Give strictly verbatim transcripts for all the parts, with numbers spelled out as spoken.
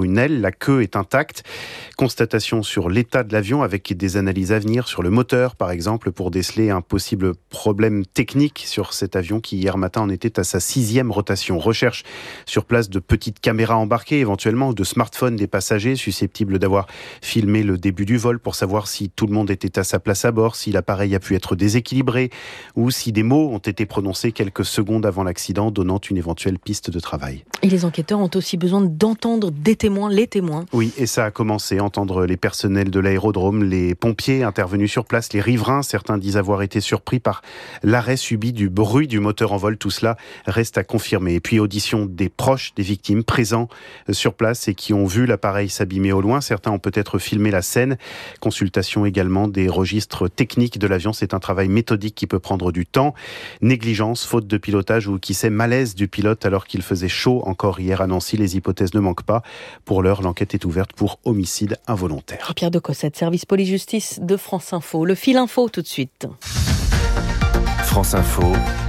sur une aile. La queue est intacte. Constatation sur l'état de l'avion avec des analyses à venir sur le moteur, par exemple, pour déceler un possible problème technique sur cet avion qui, hier matin, en était à sa sixième rotation. Recherche sur place de petites caméras embarquées, éventuellement, ou de smartphones des passagers susceptibles d'avoir filmé le début du vol pour savoir si tout le monde était à sa place à bord, si l'appareil a pu être déséquilibré ou si des mots ont été prononcés quelques secondes avant l'accident, donnant une éventuelle piste de travail. Et les enquêteurs ont aussi besoin d'entendre des témoins, les témoins. Oui, et ça a commencé. Entendre les personnels de l'aérodrome, les pompiers intervenus sur place, les riverains. Certains disent avoir été surpris par l'arrêt subi du bruit du moteur en vol. Tout cela reste à confirmer. Et puis audition des proches des victimes présents sur place et qui ont vu l'appareil s'abîmer au loin. Certains ont peut-être filmé la scène. Consultation également des registres techniques de l'avion. C'est un travail méthodique qui peut prendre du temps. Négligence, faute de pilotage ou qui sait malaise du pilote alors qu'il faisait chaud encore hier à Nancy. Les hypothèses ne manquent pas. Pour l'heure, l'enquête est ouverte pour homicide involontaire. Pierre de Cossette, service police-justice de France Info. Le fil info tout de suite. France Info,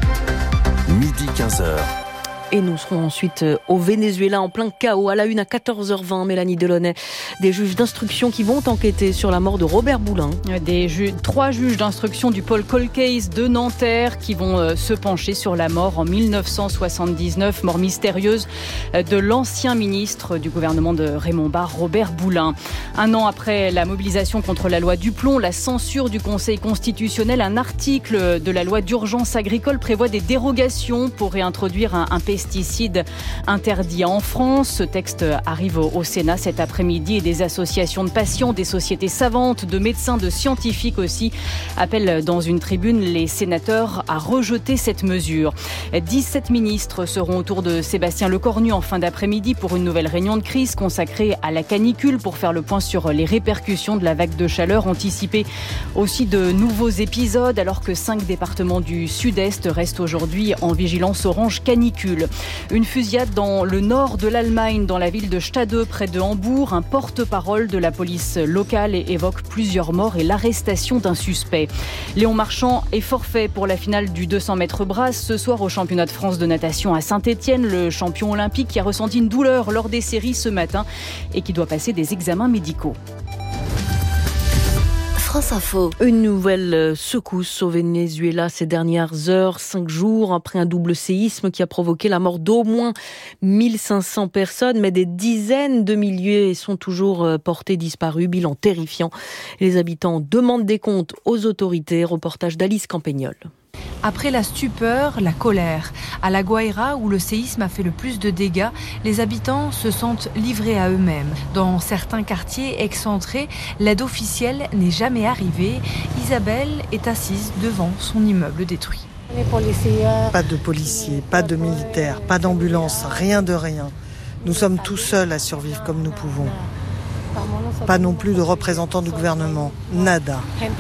midi quinze heures. Et nous serons ensuite au Venezuela en plein chaos. À la une à quatorze heures vingt, Mélanie Delaunay. Des juges d'instruction qui vont enquêter sur la mort de Robert Boulin. Des ju- trois juges d'instruction du pôle Cold Case de Nanterre qui vont euh, se pencher sur la mort en dix-neuf cent soixante-dix-neuf, mort mystérieuse euh, de l'ancien ministre du gouvernement de Raymond Barre, Robert Boulin. Un an après la mobilisation contre la loi Duplon, la censure du Conseil constitutionnel, un article de la loi d'urgence agricole prévoit des dérogations pour réintroduire un, un pesticide interdit en France. Ce texte arrive au Sénat cet après-midi et des associations de patients, des sociétés savantes, de médecins, de scientifiques aussi appellent dans une tribune les sénateurs à rejeter cette mesure. dix-sept ministres seront autour de Sébastien Lecornu en fin d'après-midi pour une nouvelle réunion de crise consacrée à la canicule pour faire le point sur les répercussions de la vague de chaleur, anticiper aussi de nouveaux épisodes alors que cinq départements du sud-est restent aujourd'hui en vigilance orange canicule. Une fusillade dans le nord de l'Allemagne, dans la ville de Stade près de Hambourg. Un porte-parole de la police locale évoque plusieurs morts et l'arrestation d'un suspect. Léon Marchand est forfait pour la finale du deux cents mètres brasse ce soir au championnat de France de natation à Saint-Étienne. Le champion olympique qui a ressenti une douleur lors des séries ce matin et qui doit passer des examens médicaux. France Info. Une nouvelle secousse au Venezuela ces dernières heures, cinq jours après un double séisme qui a provoqué la mort d'au moins mille cinq cents personnes, mais des dizaines de milliers sont toujours portés disparus. Bilan terrifiant. Les habitants demandent des comptes aux autorités. Reportage d'Alice Campagnol. Après la stupeur, la colère. À La Guaira, où le séisme a fait le plus de dégâts, les habitants se sentent livrés à eux-mêmes. Dans certains quartiers excentrés, l'aide officielle n'est jamais arrivée. Isabelle est assise devant son immeuble détruit. Pas de policiers, pas de militaires, pas d'ambulance, rien de rien. Nous sommes tout seuls à survivre comme nous pouvons. Pas non plus de représentants du gouvernement. Nada.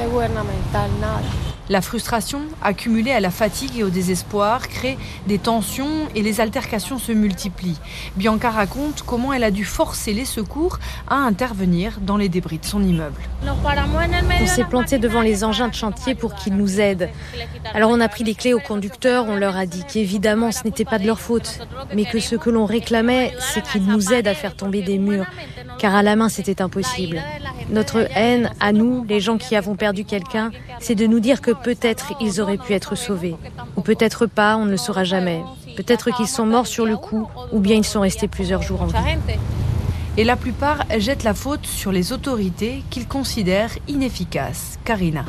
La frustration, accumulée à la fatigue et au désespoir, crée des tensions et les altercations se multiplient. Bianca raconte comment elle a dû forcer les secours à intervenir dans les débris de son immeuble. On s'est planté devant les engins de chantier pour qu'ils nous aident. Alors on a pris les clés aux conducteurs, on leur a dit qu'évidemment ce n'était pas de leur faute, mais que ce que l'on réclamait, c'est qu'ils nous aident à faire tomber des murs, car à la main c'était impossible. Notre haine, à nous, les gens qui avons perdu quelqu'un, c'est de nous dire que peut-être ils auraient pu être sauvés. Ou peut-être pas, on ne le saura jamais. Peut-être qu'ils sont morts sur le coup, ou bien ils sont restés plusieurs jours en vie. Et la plupart jettent la faute sur les autorités qu'ils considèrent inefficaces. Karina.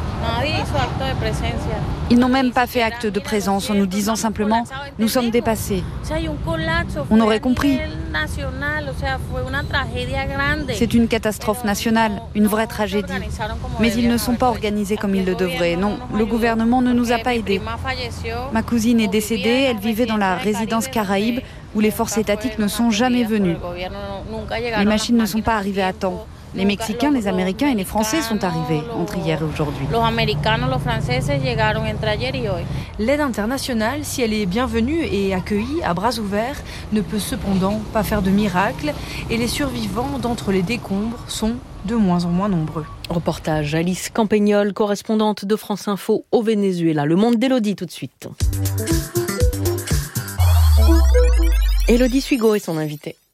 Ils n'ont même pas fait acte de présence en nous disant simplement « nous sommes dépassés ». On aurait compris. C'est une catastrophe nationale, une vraie tragédie. Mais ils ne sont pas organisés comme ils le devraient. Non, le gouvernement ne nous a pas aidés. Ma cousine est décédée, elle vivait dans la résidence Caraïbe où les forces étatiques ne sont jamais venues. Les machines ne sont pas arrivées à temps. Les Mexicains, les Américains et les Français sont arrivés entre hier et aujourd'hui. L'aide internationale, si elle est bienvenue et accueillie à bras ouverts, ne peut cependant pas faire de miracle et les survivants d'entre les décombres sont de moins en moins nombreux. Reportage Alice Campagnol, correspondante de France Info au Venezuela. Le Monde d'Élodie tout de suite. Élodie Suigo est son invitée.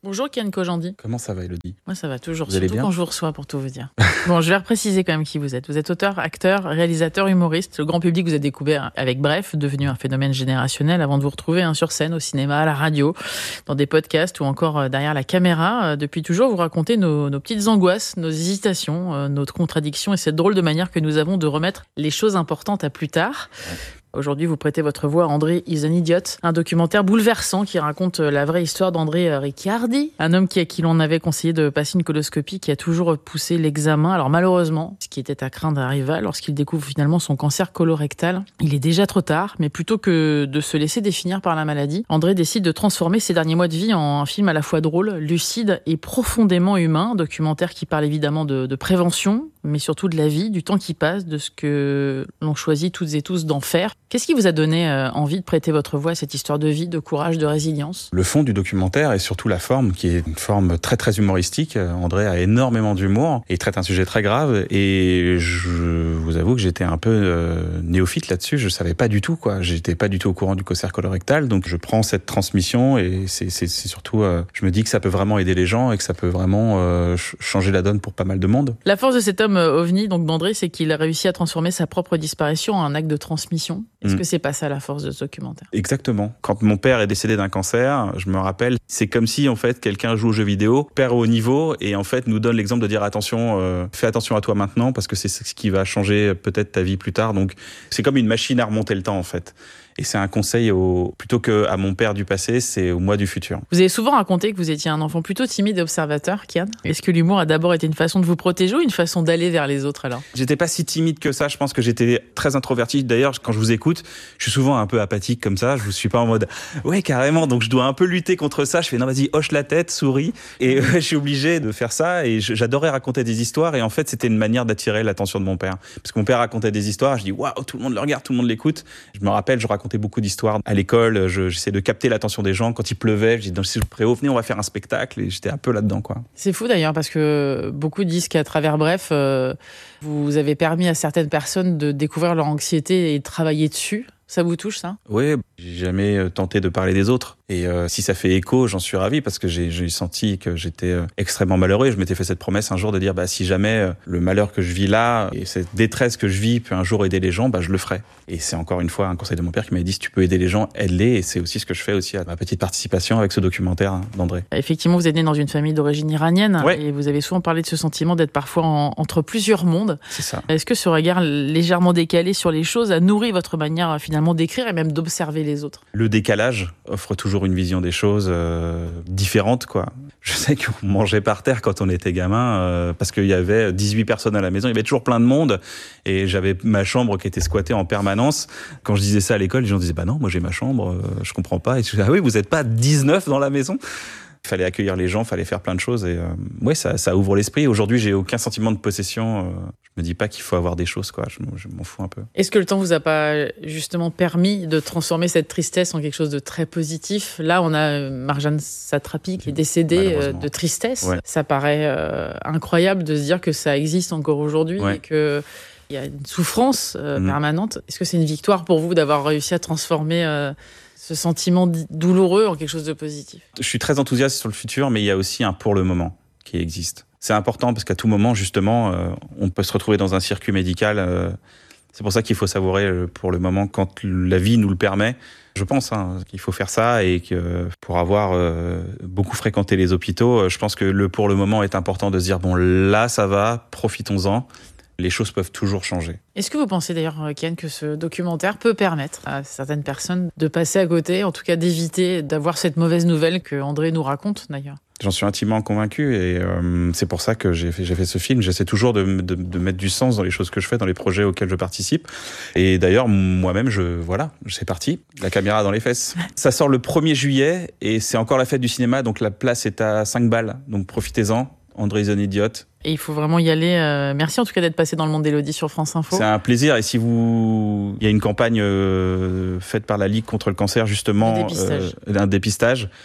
Bonjour Kian Kojandi. Comment ça va Elodie ? Moi ça va toujours, vous allez surtout bien quand je vous reçois pour tout vous dire. Bon, je vais repréciser quand même qui vous êtes. Vous êtes auteur, acteur, réalisateur, humoriste. Le grand public vous a découvert avec Bref, devenu un phénomène générationnel avant de vous retrouver hein, sur scène, au cinéma, à la radio, dans des podcasts ou encore euh, derrière la caméra. Euh, depuis toujours, vous racontez nos, nos petites angoisses, nos hésitations, euh, notre contradiction et cette drôle de manière que nous avons de remettre les choses importantes à plus tard. Ouais. Aujourd'hui, vous prêtez votre voix à André is an Idiot, un documentaire bouleversant qui raconte la vraie histoire d'André Ricciardi, un homme qui, à qui l'on avait conseillé de passer une coloscopie, qui a toujours poussé l'examen. Alors malheureusement, ce qui était à craindre arriva lorsqu'il découvre finalement son cancer colorectal. Il est déjà trop tard, mais plutôt que de se laisser définir par la maladie, André décide de transformer ses derniers mois de vie en un film à la fois drôle, lucide et profondément humain, un documentaire qui parle évidemment de, de prévention, mais surtout de la vie, du temps qui passe, de ce que l'on choisit toutes et tous d'en faire. Qu'est-ce qui vous a donné euh, envie de prêter votre voix à cette histoire de vie, de courage, de résilience ? Le fond du documentaire et surtout la forme, qui est une forme très très humoristique. André a énormément d'humour et traite un sujet très grave. Et je vous avoue que j'étais un peu euh, néophyte là-dessus. Je savais pas du tout, quoi. J'étais pas du tout au courant du cancer colorectal. Donc je prends cette transmission et c'est, c'est, c'est surtout, euh, je me dis que ça peut vraiment aider les gens et que ça peut vraiment euh, changer la donne pour pas mal de monde. La force de cet homme ovni, donc d'André, c'est qu'il a réussi à transformer sa propre disparition en un acte de transmission. Est-ce mmh. que c'est pas ça la force de ce documentaire ? Exactement. Quand mon père est décédé d'un cancer, je me rappelle, c'est comme si en fait quelqu'un joue aux jeux vidéo, perd au haut niveau et en fait nous donne l'exemple de dire attention, euh, fais attention à toi maintenant parce que c'est ce qui va changer peut-être ta vie plus tard. Donc c'est comme une machine à remonter le temps en fait. Et c'est un conseil au, plutôt qu'à mon père du passé, c'est au moi du futur. Vous avez souvent raconté que vous étiez un enfant plutôt timide et observateur, Kian. Est-ce que l'humour a d'abord été une façon de vous protéger ou une façon d'aller vers les autres alors ? J'étais pas si timide que ça, je pense que j'étais très introverti. D'ailleurs, quand je vous écoute, je suis souvent un peu apathique comme ça, je suis pas en mode « ouais, carrément », donc je dois un peu lutter contre ça. Je fais « non, vas-y, hoche la tête, souris ». Et euh, je suis obligé de faire ça et j'adorais raconter des histoires et en fait, c'était une manière d'attirer l'attention de mon père. Parce que mon père racontait des histoires, je dis « waouh, tout le monde le regarde, tout le monde l'écoute ». Je me rappelle, je racontais beaucoup d'histoires à l'école, je, j'essaie de capter l'attention des gens. Quand il pleuvait, je dis dans le préau, venez, on va faire un spectacle. Et j'étais un peu là-dedans, quoi. C'est fou d'ailleurs, parce que beaucoup disent qu'à travers Bref, euh, vous avez permis à certaines personnes de découvrir leur anxiété et de travailler dessus. Ça vous touche, ça ? Oui, j'ai jamais tenté de parler des autres. Et euh, si ça fait écho, j'en suis ravi parce que j'ai, j'ai senti que j'étais euh, extrêmement malheureux. Et je m'étais fait cette promesse un jour de dire, bah, si jamais euh, le malheur que je vis là et cette détresse que je vis peut un jour aider les gens, bah, je le ferai. Et c'est encore une fois un conseil de mon père qui m'a dit, si tu peux aider les gens, aide-les. Et c'est aussi ce que je fais aussi à ma petite participation avec ce documentaire hein, d'André. Effectivement, vous êtes né dans une famille d'origine iranienne. Ouais. Et vous avez souvent parlé de ce sentiment d'être parfois en, entre plusieurs mondes. C'est ça. Est-ce que ce regard légèrement décalé sur les choses a nourri votre manière finalement d'écrire et même d'observer les autres ? Le décalage offre toujours une vision des choses euh, différentes, quoi. Je sais qu'on mangeait par terre quand on était gamin euh, parce qu'il y avait dix-huit personnes à la maison, il y avait toujours plein de monde et j'avais ma chambre qui était squattée en permanence. Quand je disais ça à l'école, les gens disaient bah non, moi j'ai ma chambre, euh, je comprends pas. Et je disais ah oui, vous êtes pas dix-neuf dans la maison ? Il fallait accueillir les gens, il fallait faire plein de choses et euh, ouais, ça, ça ouvre l'esprit. Aujourd'hui, j'ai aucun sentiment de possession. Euh, je me dis pas qu'il faut avoir des choses, quoi. Je, je m'en fous un peu. Est-ce que le temps vous a pas justement permis de transformer cette tristesse en quelque chose de très positif ? Là, on a Marjane Satrapi qui est décédée euh, de tristesse. Ouais. Ça paraît euh, incroyable de se dire que ça existe encore aujourd'hui ouais. et que il y a une souffrance euh, mmh. permanente. Est-ce que c'est une victoire pour vous d'avoir réussi à transformer euh, ce sentiment douloureux en quelque chose de positif ? Je suis très enthousiaste sur le futur, mais il y a aussi un pour le moment qui existe. C'est important parce qu'à tout moment, justement, euh, on peut se retrouver dans un circuit médical. Euh, c'est pour ça qu'il faut savourer euh, pour le moment quand la vie nous le permet. Je pense hein, qu'il faut faire ça et que pour avoir euh, beaucoup fréquenté les hôpitaux, je pense que le pour le moment est important de se dire bon là ça va, profitons-en. Les choses peuvent toujours changer. Est-ce que vous pensez d'ailleurs, Kian, que ce documentaire peut permettre à certaines personnes de passer à côté, en tout cas d'éviter d'avoir cette mauvaise nouvelle que André nous raconte d'ailleurs ? J'en suis intimement convaincu et euh, c'est pour ça que j'ai fait, j'ai fait ce film. J'essaie toujours de, de, de mettre du sens dans les choses que je fais, dans les projets auxquels je participe. Et d'ailleurs, moi-même, je voilà, c'est parti. La caméra dans les fesses. Ça sort le premier juillet et c'est encore la fête du cinéma, donc la place est à cinq balles. Donc profitez-en. André is an Idiot. Et il faut vraiment y aller. Euh, merci en tout cas d'être passé dans le monde d'Élodie sur France Info. C'est un plaisir. Et si vous, il y a une campagne euh, faite par la Ligue contre le cancer justement, un dépistage. Euh, un dépistage.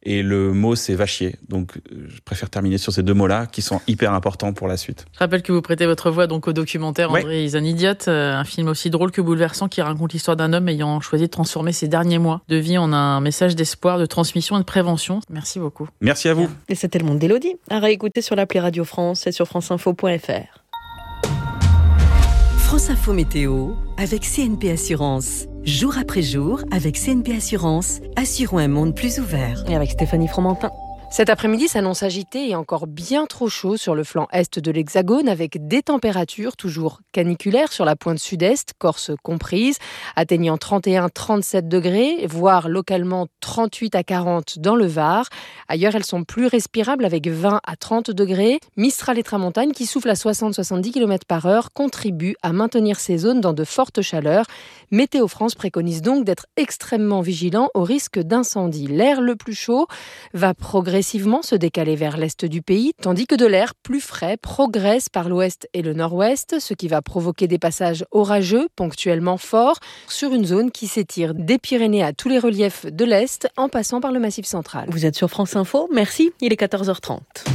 Et le mot, c'est vachier. Donc, je préfère terminer sur ces deux mots-là qui sont hyper importants pour la suite. Je rappelle que vous prêtez votre voix donc au documentaire ouais. André is an Idiot, un film aussi drôle que bouleversant qui raconte l'histoire d'un homme ayant choisi de transformer ses derniers mois de vie en un message d'espoir, de transmission et de prévention. Merci beaucoup. Merci à vous. Et c'était Le Monde d'Élodie, à réécouter sur l'appli Radio France et sur franceinfo point f r. France Info Météo avec C N P Assurance. Jour après jour, avec C N P Assurance, assurons un monde plus ouvert. Et avec Stéphanie Fromentin. Cet après-midi s'annonce agité et encore bien trop chaud sur le flanc est de l'Hexagone avec des températures toujours caniculaires sur la pointe sud-est, Corse comprise, atteignant trente et un à trente-sept degrés, voire localement trente-huit à quarante dans le Var. Ailleurs, elles sont plus respirables avec vingt à trente degrés. Mistral et tramontane qui soufflent à soixante à soixante-dix kilomètres par heure contribuent à maintenir ces zones dans de fortes chaleurs. Météo France préconise donc d'être extrêmement vigilant au risque d'incendie. L'air le plus chaud va progressivement se décaler vers l'est du pays, tandis que de l'air plus frais progresse par l'ouest et le nord-ouest, ce qui va provoquer des passages orageux, ponctuellement forts, sur une zone qui s'étire des Pyrénées à tous les reliefs de l'est, en passant par le Massif central. Vous êtes sur France Info, merci, il est quatorze heures trente.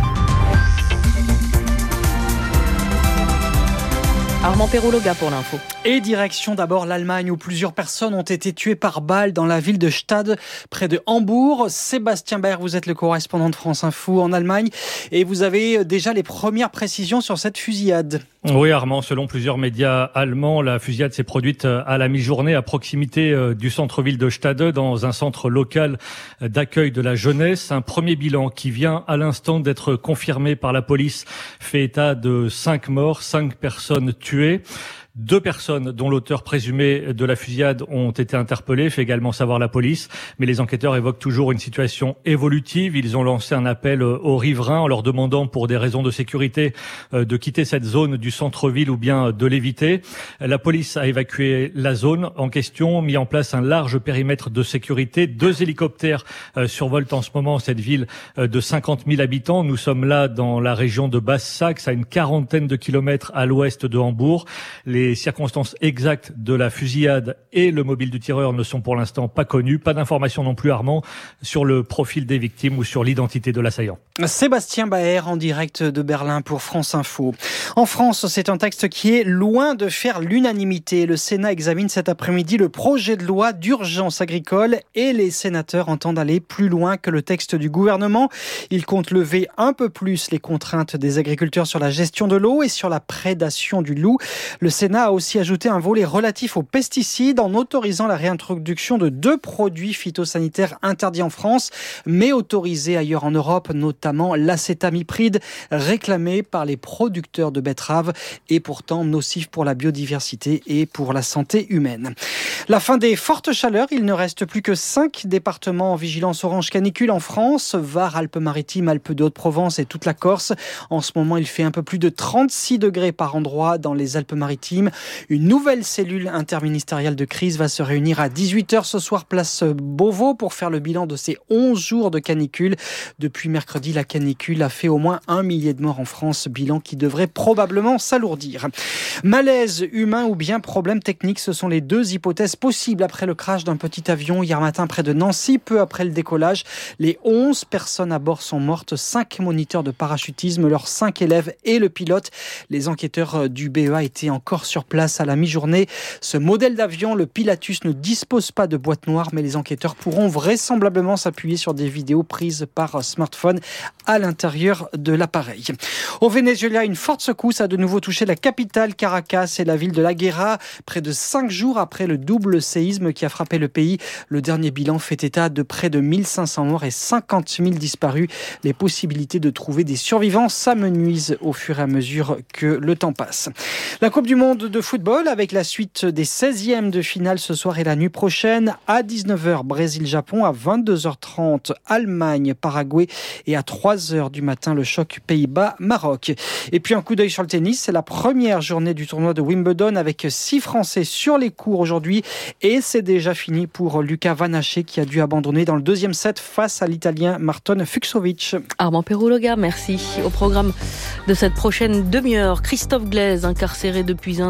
Armand Perrologa pour l'info. Et direction d'abord l'Allemagne où plusieurs personnes ont été tuées par balle dans la ville de Stade, près de Hambourg. Sébastien Baer, vous êtes le correspondant de France Info en Allemagne et vous avez déjà les premières précisions sur cette fusillade. Oui Armand, selon plusieurs médias allemands, la fusillade s'est produite à la mi-journée à proximité du centre-ville de Stade, dans un centre local d'accueil de la jeunesse. Un premier bilan qui vient à l'instant d'être confirmé par la police fait état de cinq morts, cinq personnes tuées. Deux personnes dont l'auteur présumé de la fusillade ont été interpellées, fait également savoir la police. Mais les enquêteurs évoquent toujours une situation évolutive. Ils ont lancé un appel aux riverains en leur demandant, pour des raisons de sécurité, de quitter cette zone du centre-ville ou bien de l'éviter. La police a évacué la zone en question, mis en place un large périmètre de sécurité. Deux hélicoptères survolent en ce moment cette ville de cinquante mille habitants. Nous sommes là dans la région de Basse-Saxe, à une quarantaine de kilomètres à l'ouest de Hambourg. Les Les circonstances exactes de la fusillade et le mobile du tireur ne sont pour l'instant pas connues. Pas d'informations non plus, Armand, sur le profil des victimes ou sur l'identité de l'assaillant. Sébastien Baer en direct de Berlin pour France Info. En France, c'est un texte qui est loin de faire l'unanimité. Le Sénat examine cet après-midi le projet de loi d'urgence agricole et les sénateurs entendent aller plus loin que le texte du gouvernement. Ils comptent lever un peu plus les contraintes des agriculteurs sur la gestion de l'eau et sur la prédation du loup. Le Sénat a aussi ajouté un volet relatif aux pesticides en autorisant la réintroduction de deux produits phytosanitaires interdits en France, mais autorisés ailleurs en Europe, notamment l'acétamipride, réclamé par les producteurs de betteraves et pourtant nocif pour la biodiversité et pour la santé humaine. La fin des fortes chaleurs, il ne reste plus que cinq départements en vigilance orange canicule en France, Var, Alpes-Maritimes, Alpes de Haute-Provence et toute la Corse. En ce moment, il fait un peu plus de trente-six degrés par endroit dans les Alpes-Maritimes. Une nouvelle cellule interministérielle de crise va se réunir à dix-huit heures ce soir, place Beauvau, pour faire le bilan de ces onze jours de canicule. Depuis mercredi, la canicule a fait au moins un millier de morts en France, bilan qui devrait probablement s'alourdir. Malaise humain ou bien problème technique, ce sont les deux hypothèses possibles après le crash d'un petit avion hier matin près de Nancy, peu après le décollage. Les onze personnes à bord sont mortes, cinq moniteurs de parachutisme, leurs cinq élèves et le pilote. Les enquêteurs du B E A étaient encore sur place à la mi-journée. Ce modèle d'avion, le Pilatus, ne dispose pas de boîte noire, mais les enquêteurs pourront vraisemblablement s'appuyer sur des vidéos prises par smartphone à l'intérieur de l'appareil. Au Venezuela, une forte secousse a de nouveau touché la capitale Caracas et la ville de La Guera, près de cinq jours après le double séisme qui a frappé le pays. Le dernier bilan fait état de près de mille cinq cents morts et cinquante mille disparus. Les possibilités de trouver des survivants s'amenuisent au fur et à mesure que le temps passe. La Coupe du Monde de football avec la suite des seizièmes de finale ce soir et la nuit prochaine. À dix-neuf heures, Brésil-Japon. À vingt-deux heures trente, Allemagne-Paraguay. Et à trois heures du matin, le choc Pays-Bas-Maroc. Et puis un coup d'œil sur le tennis. C'est la première journée du tournoi de Wimbledon avec six Français sur les cours aujourd'hui. Et c'est déjà fini pour Luca Van Haché qui a dû abandonner dans le deuxième set face à l'Italien Marton Fucsovics. Armand Perrologa, merci. Au programme de cette prochaine demi-heure, Christophe Glaise, incarcéré depuis un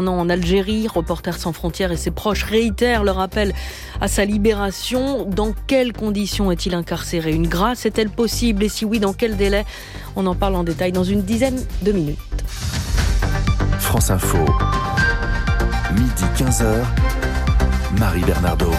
un an en Algérie. Reporters sans frontières et ses proches réitèrent leur appel à sa libération. Dans quelles conditions est-il incarcéré ? Une grâce est-elle possible ? Et si oui, dans quel délai ? On en parle en détail dans une dizaine de minutes. France Info, midi quinze heures, Marie Bernardo.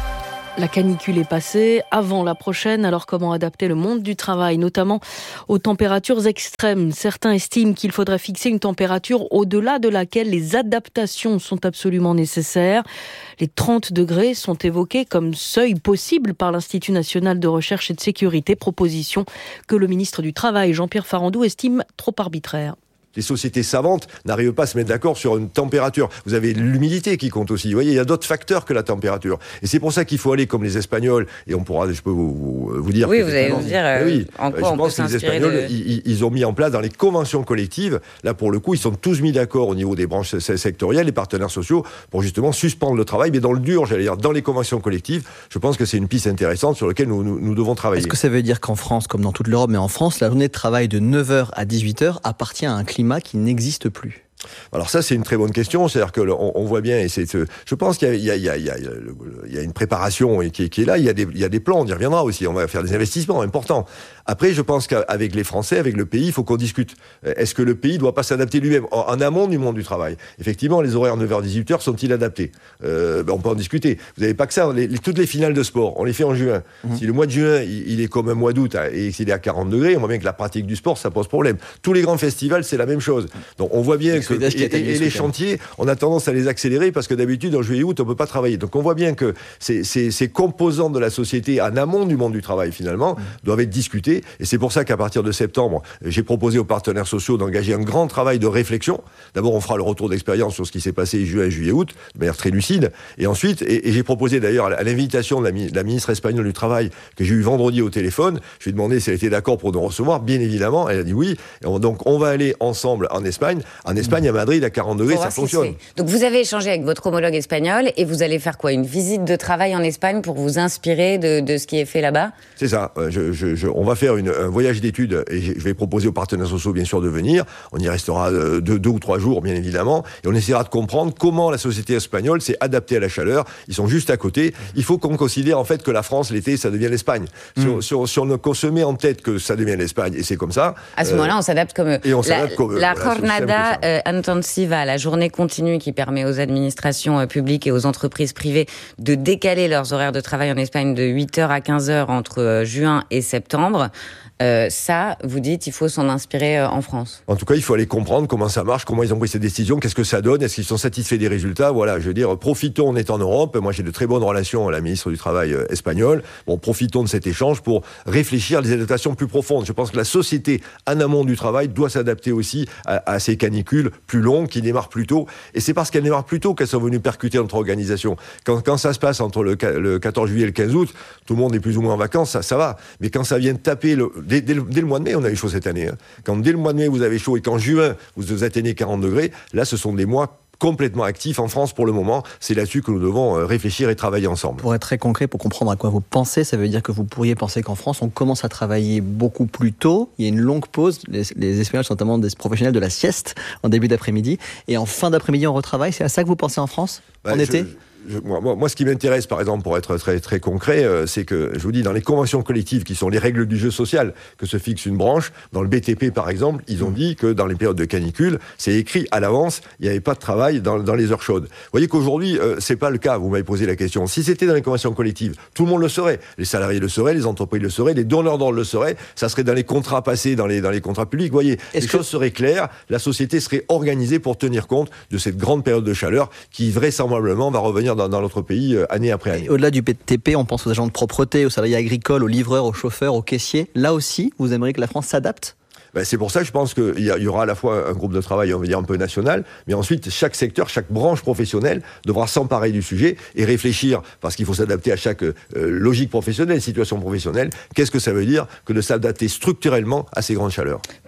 La canicule est passée, avant la prochaine, alors comment adapter le monde du travail, notamment aux températures extrêmes ? Certains estiment qu'il faudrait fixer une température au-delà de laquelle les adaptations sont absolument nécessaires. Les trente degrés sont évoqués comme seuil possible par l'Institut national de recherche et de sécurité, proposition que le ministre du Travail, Jean-Pierre Farandou, estime trop arbitraire. Les sociétés savantes n'arrivent pas à se mettre d'accord sur une température. Vous avez l'humidité qui compte aussi. Vous voyez, il y a d'autres facteurs que la température. Et c'est pour ça qu'il faut aller comme les Espagnols. Et on pourra, je peux vous, vous, vous dire... Oui, vous allez nous dire euh, oui, en quoi je on pense peut que les s'inspirer Espagnols, de... ils, ils ont mis en place dans les conventions collectives, là pour le coup, ils sont tous mis d'accord au niveau des branches sectorielles, les partenaires sociaux, pour justement suspendre le travail. Mais dans le dur, j'allais dire, dans les conventions collectives, je pense que c'est une piste intéressante sur laquelle nous, nous, nous devons travailler. Est-ce que ça veut dire qu'en France, comme dans toute l'Europe, mais en France, la journée de travail de neuf heures à dix-huit heures appartient à un climat qui n'existe plus ? Alors ça, c'est une très bonne question. C'est-à-dire que on, on voit bien, et c'est, je pense qu'il y a, il y a, il y a, il y a, il y a une préparation qui est, qui est là. Il y a des, il y a des plans. On y reviendra aussi. On va faire des investissements importants. Après, je pense qu'avec les Français, avec le pays, il faut qu'on discute. Est-ce que le pays ne doit pas s'adapter lui-même en, en amont du monde du travail ? Effectivement, les horaires neuf heures dix-huit heures sont-ils adaptés ? euh, ben On peut en discuter. Vous n'avez pas que ça. Les, les, toutes les finales de sport, on les fait en juin. Mmh. Si le mois de juin, il, il est comme un mois d'août et qu'il est à quarante degrés, on voit bien que la pratique du sport, ça pose problème. Tous les grands festivals, c'est la même chose. Donc, on voit bien que et, et, et les chantiers, on a tendance à les accélérer parce que d'habitude, en juillet et août, on ne peut pas travailler. Donc on voit bien que ces, ces, ces composantes de la société en amont du monde du travail, finalement, mmh. doivent être discutées. Et c'est pour ça qu'à partir de septembre, j'ai proposé aux partenaires sociaux d'engager un grand travail de réflexion. D'abord, on fera le retour d'expérience sur ce qui s'est passé juin, juillet, août, de manière très lucide. Et ensuite, et, et j'ai proposé d'ailleurs à l'invitation de la, de la ministre espagnole du Travail, que j'ai eu vendredi au téléphone, je lui ai demandé si elle était d'accord pour nous recevoir. Bien évidemment, elle a dit oui. Et on, donc on va aller ensemble en Espagne. En Espagne, à Madrid, à quarante degrés, ça fonctionne. Donc vous avez échangé avec votre homologue espagnol et vous allez faire quoi ? Une visite de travail en Espagne pour vous inspirer de, de ce qui est fait là-bas ? C'est ça. Je, je, je, on va faire une, un voyage d'études et je vais proposer aux partenaires sociaux, bien sûr, de venir. On y restera deux, deux ou trois jours, bien évidemment. Et on essaiera de comprendre comment la société espagnole s'est adaptée à la chaleur. Ils sont juste à côté. Il faut qu'on considère, en fait, que la France, l'été, ça devient l'Espagne. Mmh. Si, on, si, on, si on se met en tête que ça devient l'Espagne, et c'est comme ça... À ce euh, moment-là, on s'adapte comme eux. Et on la, s'adapte comme eux. La voilà, jornada euh, intensiva, la journée continue qui permet aux administrations euh, publiques et aux entreprises privées de décaler leurs horaires de travail en Espagne de huit heures à quinze heures entre euh, juin et septembre. Euh, ça, vous dites, il faut s'en inspirer euh, en France. En tout cas, il faut aller comprendre comment ça marche, comment ils ont pris ces décisions, qu'est-ce que ça donne, est-ce qu'ils sont satisfaits des résultats. Voilà, je veux dire, profitons, on est en Europe. Moi, j'ai de très bonnes relations à la ministre du Travail euh, espagnole. Bon, profitons de cet échange pour réfléchir à des adaptations plus profondes. Je pense que la société, en amont du travail, doit s'adapter aussi à, à ces canicules plus longues qui démarrent plus tôt. Et c'est parce qu'elles démarrent plus tôt qu'elles sont venues percuter notre organisation. Quand, quand ça se passe entre le, le quatorze juillet et le quinze août, tout le monde est plus ou moins en vacances, ça, ça va. Mais quand ça vient taper le Dès, dès, le, dès le mois de mai, on a eu chaud cette année. Hein. Quand dès le mois de mai, vous avez chaud et qu'en juin, vous atteignez quarante degrés, là, ce sont des mois complètement actifs en France pour le moment. C'est là-dessus que nous devons réfléchir et travailler ensemble. Pour être très concret, pour comprendre à quoi vous pensez, ça veut dire que vous pourriez penser qu'en France, on commence à travailler beaucoup plus tôt. Il y a une longue pause. Les, les Espagnols sont notamment des professionnels de la sieste en début d'après-midi. Et en fin d'après-midi, on retravaille. C'est à ça que vous pensez en France, bah, en je... été Je, moi, moi, ce qui m'intéresse, par exemple, pour être très, très concret, euh, c'est que, je vous dis, dans les conventions collectives, qui sont les règles du jeu social, que se fixe une branche, dans le B T P, par exemple, ils ont dit que dans les périodes de canicule, c'est écrit à l'avance, il n'y avait pas de travail dans, dans les heures chaudes. Vous voyez qu'aujourd'hui, euh, c'est pas le cas, vous m'avez posé la question. Si c'était dans les conventions collectives, tout le monde le saurait. Les salariés le sauraient, les entreprises le sauraient, les donneurs d'ordre le sauraient, ça serait dans les contrats passés, dans les, dans les contrats publics. Vous voyez, Est-ce les que... choses seraient claires, la société serait organisée pour tenir compte de cette grande période de chaleur qui, vraisemblablement, va revenir dans, dans notre pays année après année. Et au-delà du B T P, on pense aux agents de propreté, aux salariés agricoles, aux livreurs, aux chauffeurs, aux caissiers. Là aussi, vous aimeriez que la France s'adapte ? Ben c'est pour ça que je pense qu'il y, y aura à la fois un groupe de travail, on va dire un peu national, mais ensuite chaque secteur, chaque branche professionnelle devra s'emparer du sujet et réfléchir, parce qu'il faut s'adapter à chaque euh, logique professionnelle, situation professionnelle. Qu'est-ce que ça veut dire que de s'adapter structurellement à ces grandes chaleurs ?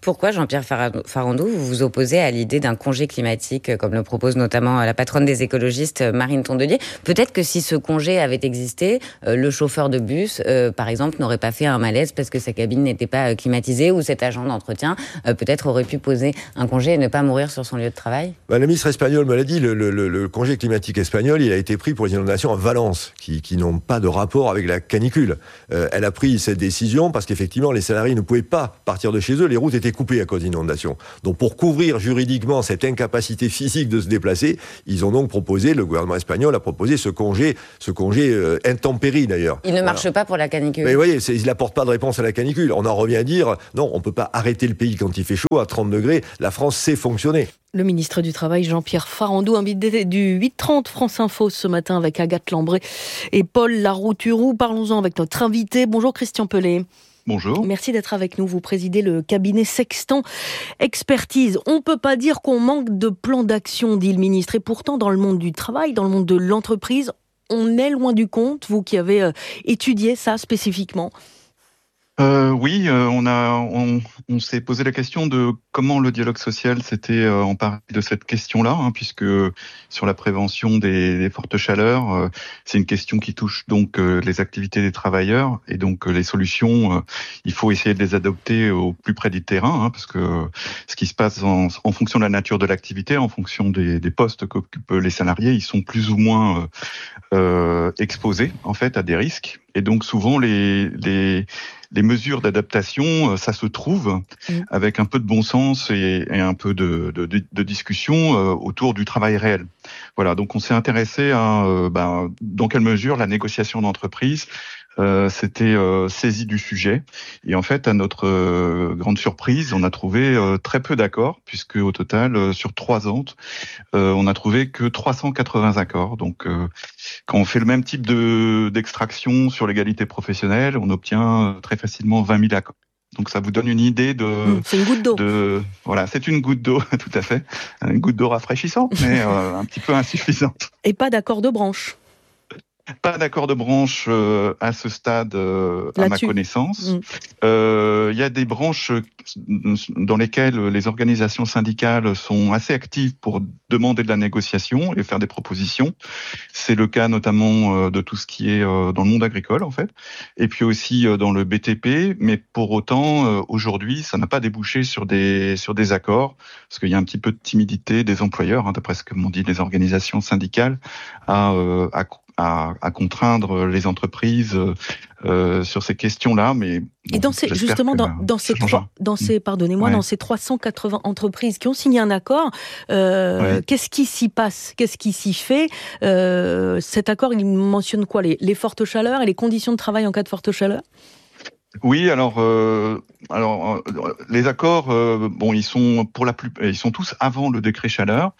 Pourquoi, Jean-Pierre Farandou, vous vous opposez à l'idée d'un congé climatique, comme le propose notamment la patronne des écologistes, Marine Tondelier? Peut-être que si ce congé avait existé, le chauffeur de bus, euh, par exemple, n'aurait pas fait un malaise parce que sa cabine n'était pas climatisée, ou cet agent d'entretien, euh, peut-être aurait pu poser un congé et ne pas mourir sur son lieu de travail. Bah, la ministre espagnole me l'a dit, le, le, le, le congé climatique espagnol, il a été pris pour les inondations à Valence, qui, qui n'ont pas de rapport avec la canicule. Euh, elle a pris cette décision parce qu'effectivement, les salariés ne pouvaient pas partir de chez eux, les routes étaient coupées à cause d'inondations. Donc pour couvrir juridiquement cette incapacité physique de se déplacer, ils ont donc proposé, le gouvernement espagnol a proposé ce congé, ce congé euh, intempérie d'ailleurs. Il ne voilà. marche pas pour la canicule. Mais vous voyez, c'est, il n'apporte pas de réponse à la canicule. On en revient à dire, non, on ne peut pas arrêter le pays quand il fait chaud à trente degrés. La France sait fonctionner. Le ministre du Travail, Jean-Pierre Farandou, invité du huit trente France Info ce matin avec Agathe Lambré et Paul Larouturou. Parlons-en avec notre invité. Bonjour Christian Pelé. Bonjour. Merci d'être avec nous. Vous présidez le cabinet Sextant Expertise. On ne peut pas dire qu'on manque de plan d'action, dit le ministre. Et pourtant, dans le monde du travail, dans le monde de l'entreprise, on est loin du compte. Vous qui avez euh, étudié ça spécifiquement. Euh, oui, euh, on a, on, on s'est posé la question de comment le dialogue social s'était euh, emparé de cette question-là, hein, puisque sur la prévention des, des fortes chaleurs, euh, c'est une question qui touche donc euh, les activités des travailleurs, et donc euh, les solutions, euh, il faut essayer de les adopter au plus près du terrain, hein, parce que euh, ce qui se passe en, en fonction de la nature de l'activité, en fonction des, des postes qu'occupent les salariés, ils sont plus ou moins euh, euh, exposés en fait à des risques, et donc souvent les, les Les mesures d'adaptation, ça se trouve avec un peu de bon sens et, et un peu de, de, de discussion euh, autour du travail réel. Voilà, donc on s'est intéressé à euh, ben, dans quelle mesure la négociation d'entreprise euh, s'était euh, saisie du sujet. Et en fait, à notre euh, grande surprise, on a trouvé euh, très peu d'accords, puisque au total, euh, sur trois ans, euh, on a trouvé que trois cent quatre-vingts accords. Donc, euh, quand on fait le même type de, d'extraction sur l'égalité professionnelle, on obtient très facilement vingt mille accords. Donc ça vous donne une idée de... Mmh, c'est une goutte d'eau. De, voilà, c'est une goutte d'eau, tout à fait. Une goutte d'eau rafraîchissante, mais euh, un petit peu insuffisante. Et pas d'accord de branche. Pas d'accord de branche euh, à ce stade, euh, à ma connaissance. Mmh. Euh, il y a des branches dans lesquelles les organisations syndicales sont assez actives pour demander de la négociation et faire des propositions. C'est le cas notamment euh, de tout ce qui est euh, dans le monde agricole, en fait, et puis aussi euh, dans le B T P. Mais pour autant, euh, aujourd'hui, ça n'a pas débouché sur des sur des accords, parce qu'il y a un petit peu de timidité des employeurs, hein, d'après ce que m'ont dit les organisations syndicales, à, euh, à À, à contraindre les entreprises euh, sur ces questions-là, mais bon, et dans ces justement dans, que, dans ces trois, dans ces pardonnez-moi, ouais. dans ces trois cent quatre-vingts entreprises qui ont signé un accord, euh, ouais. qu'est-ce qui s'y passe, qu'est-ce qui s'y fait euh, cet accord, il mentionne quoi, les, les fortes chaleurs et les conditions de travail en cas de forte chaleur? Oui, alors, euh, alors euh, les accords, euh, bon, ils sont pour la plus, ils sont tous avant le décret chaleur.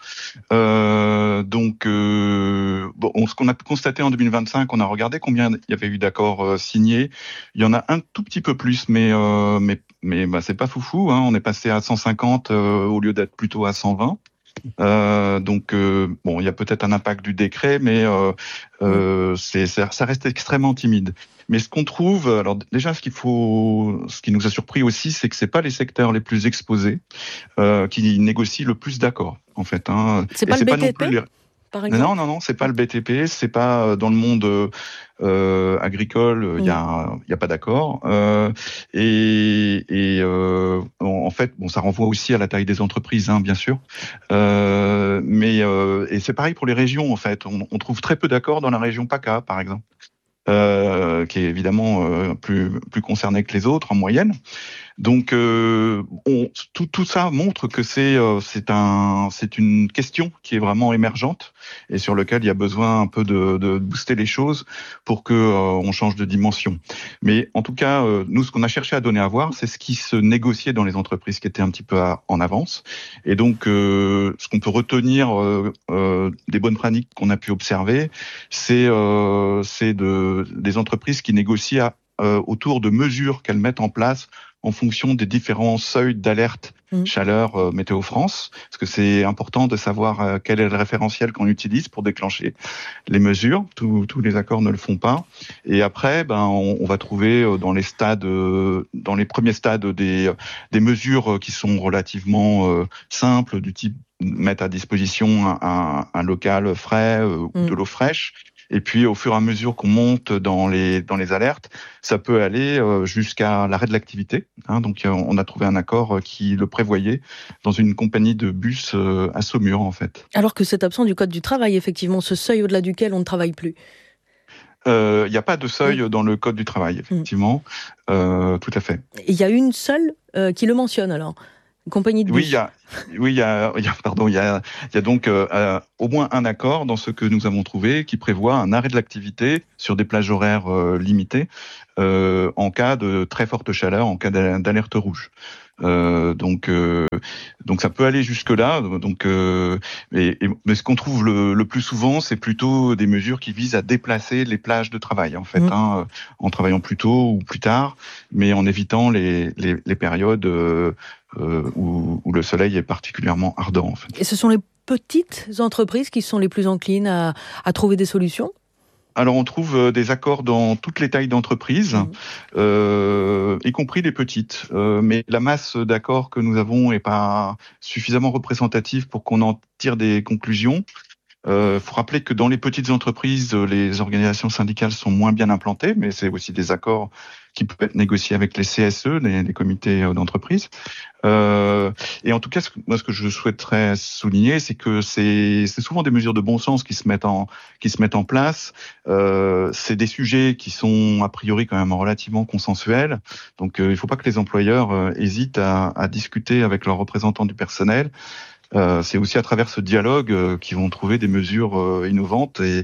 Euh, donc, euh, bon, ce qu'on a constaté en deux mille vingt-cinq, on a regardé combien il y avait eu d'accords euh, signés. Il y en a un tout petit peu plus, mais euh, mais mais bah, c'est pas foufou. Hein, on est passé à cent cinquante euh, au lieu d'être plutôt à cent vingt. Euh, donc euh, bon, il y a peut-être un impact du décret, mais euh, euh, c'est, ça, ça reste extrêmement timide. Mais ce qu'on trouve, alors déjà, ce qu'il faut, ce qui nous a surpris aussi, c'est que c'est pas les secteurs les plus exposés euh, qui négocient le plus d'accords, en fait. Hein. C'est pas Et le c'est B T P, pas non plus les... par exemple. Non, non, non, c'est pas le B T P, c'est pas dans le monde euh, agricole, il y a, il y a pas d'accord. Euh, et et euh, en fait, bon, ça renvoie aussi à la taille des entreprises, hein, bien sûr. Euh, mais euh, et c'est pareil pour les régions, en fait. On, on trouve très peu d'accords dans la région PACA, par exemple. Euh, qui est évidemment euh, plus plus concerné que les autres en moyenne. Donc, euh, on, tout tout ça montre que c'est euh, c'est un c'est une question qui est vraiment émergente et sur lequel il y a besoin un peu de, de booster les choses pour que euh, on change de dimension. Mais en tout cas, euh, nous, ce qu'on a cherché à donner à voir, c'est ce qui se négociait dans les entreprises qui étaient un petit peu à, en avance. Et donc, euh, ce qu'on peut retenir euh, euh, des bonnes pratiques qu'on a pu observer, c'est euh, c'est de des entreprises qui négocient à euh, autour de mesures qu'elles mettent en place en fonction des différents seuils d'alerte mmh. chaleur euh, Météo France, parce que c'est important de savoir euh, quel est le référentiel qu'on utilise pour déclencher les mesures. Tous, tous les accords ne le font pas. Et après, ben, on, on va trouver euh, dans les stades, euh, dans les premiers stades, des, des mesures qui sont relativement euh, simples, du type mettre à disposition un, un, un local frais euh, mmh. ou de l'eau fraîche. Et puis, au fur et à mesure qu'on monte dans les dans les alertes, ça peut aller euh, jusqu'à l'arrêt de l'activité. Hein, donc, euh, on a trouvé un accord qui le prévoyait dans une compagnie de bus euh, à Saumur, en fait. Alors que c'est absent du Code du travail, effectivement, ce seuil au-delà duquel on ne travaille plus. Il euh, n'y a pas de seuil mmh. dans le Code du travail, effectivement. Mmh. Euh, tout à fait. Il y a une seule euh, qui le mentionne, alors. Compagnie de bus. Oui, il y a, oui, il y a, il y a, pardon, il y a, il y a donc euh, au moins un accord dans ce que nous avons trouvé qui prévoit un arrêt de l'activité sur des plages horaires euh, limitées euh, en cas de très forte chaleur, en cas d'alerte rouge. Euh, donc, euh, donc ça peut aller jusque là. Donc, euh, et, et, mais ce qu'on trouve le, le plus souvent, c'est plutôt des mesures qui visent à déplacer les plages de travail, en fait, mmh. hein, en travaillant plus tôt ou plus tard, mais en évitant les, les, les périodes euh, euh, où, où le soleil est particulièrement ardent. En fait. Et ce sont les petites entreprises qui sont les plus enclines à, à trouver des solutions ? Alors, on trouve des accords dans toutes les tailles d'entreprises, mmh. euh, y compris les petites. Euh, mais la masse d'accords que nous avons n'est pas suffisamment représentative pour qu'on en tire des conclusions. Il euh, faut rappeler que dans les petites entreprises, les organisations syndicales sont moins bien implantées, mais c'est aussi des accords qui peuvent être négociés avec les C S E, les, les comités d'entreprise. Euh, et en tout cas, ce que, moi, ce que je souhaiterais souligner, c'est que c'est, c'est souvent des mesures de bon sens qui se mettent en, qui se mettent en place. Euh, c'est des sujets qui sont a priori quand même relativement consensuels. Donc, euh, il ne faut pas que les employeurs euh, hésitent à, à discuter avec leurs représentants du personnel. Euh, c'est aussi à travers ce dialogue euh, qu'ils vont trouver des mesures euh, innovantes et,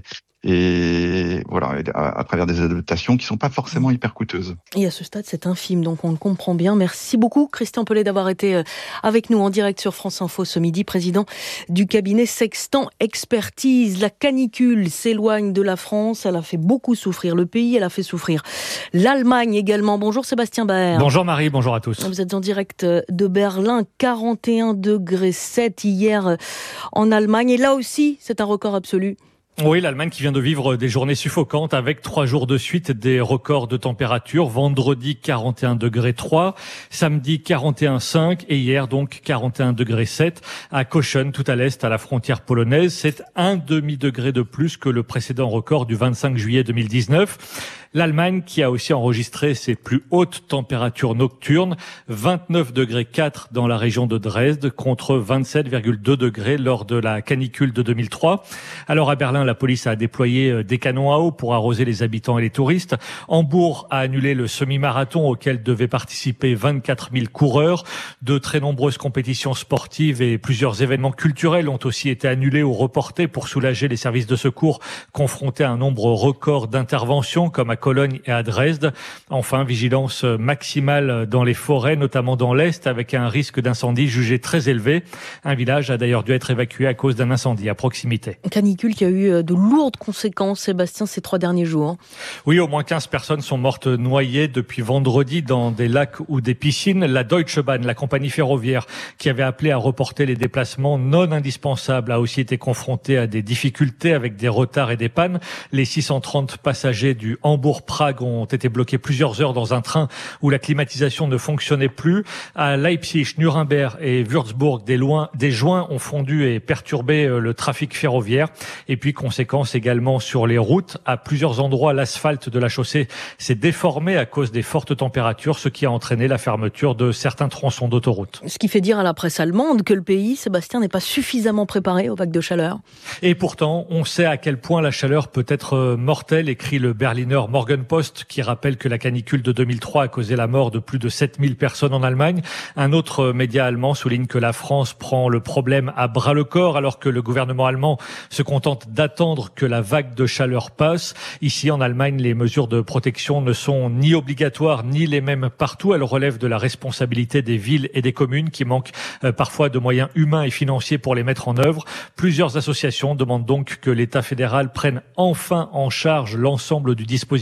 et voilà, à, à travers des adaptations qui sont pas forcément hyper coûteuses. Et à ce stade, c'est infime, donc on le comprend bien. Merci beaucoup, Christian Pellet, d'avoir été avec nous en direct sur France Info ce midi, président du cabinet Sextant Expertise. La canicule s'éloigne de la France, elle a fait beaucoup souffrir le pays, elle a fait souffrir l'Allemagne également. Bonjour Sébastien Baer. Bonjour Marie, bonjour à tous. Vous êtes en direct de Berlin, quarante et un degrés sept hier en Allemagne, et là aussi, c'est un record absolu. Oui, l'Allemagne qui vient de vivre des journées suffocantes avec trois jours de suite des records de température. Vendredi, quarante et un degrés trois, samedi, quarante et un cinq et hier, donc, quarante et un degrés sept à Cochem, tout à l'est, à la frontière polonaise. C'est un demi-degré de plus que le précédent record du vingt-cinq juillet deux mille dix-neuf. L'Allemagne qui a aussi enregistré ses plus hautes températures nocturnes, vingt-neuf degrés quatre dans la région de Dresde contre vingt-sept virgule deux degrés lors de la canicule de deux mille trois. Alors à Berlin, la police a déployé des canons à eau pour arroser les habitants et les touristes. Hambourg a annulé le semi-marathon auquel devaient participer vingt-quatre mille coureurs. De très nombreuses compétitions sportives et plusieurs événements culturels ont aussi été annulés ou reportés pour soulager les services de secours confrontés à un nombre record d'interventions comme à Cologne et à Dresde. Enfin, vigilance maximale dans les forêts, notamment dans l'Est, avec un risque d'incendie jugé très élevé. Un village a d'ailleurs dû être évacué à cause d'un incendie à proximité. Canicule qui a eu de lourdes conséquences, Sébastien, ces trois derniers jours. Oui, au moins quinze personnes sont mortes noyées depuis vendredi dans des lacs ou des piscines. La Deutsche Bahn, la compagnie ferroviaire, qui avait appelé à reporter les déplacements non indispensables, a aussi été confrontée à des difficultés avec des retards et des pannes. Les six cent trente passagers du Hambourg-Prague ont été bloqués plusieurs heures dans un train où la climatisation ne fonctionnait plus. À Leipzig, Nuremberg et Würzburg, des, loin, des joints ont fondu et perturbé le trafic ferroviaire. Et puis, conséquences également sur les routes. À plusieurs endroits, l'asphalte de la chaussée s'est déformé à cause des fortes températures, ce qui a entraîné la fermeture de certains tronçons d'autoroute. Ce qui fait dire à la presse allemande que le pays, Sébastien, n'est pas suffisamment préparé aux vagues de chaleur. Et pourtant, on sait à quel point la chaleur peut être mortelle, écrit le Berliner Morgenpost, qui rappelle que la canicule de deux mille trois a causé la mort de plus de sept mille personnes en Allemagne. Un autre média allemand souligne que la France prend le problème à bras-le-corps, alors que le gouvernement allemand se contente d'attendre que la vague de chaleur passe. Ici, en Allemagne, les mesures de protection ne sont ni obligatoires, ni les mêmes partout. Elles relèvent de la responsabilité des villes et des communes qui manquent euh, parfois de moyens humains et financiers pour les mettre en œuvre. Plusieurs associations demandent donc que l'État fédéral prenne enfin en charge l'ensemble du dispositif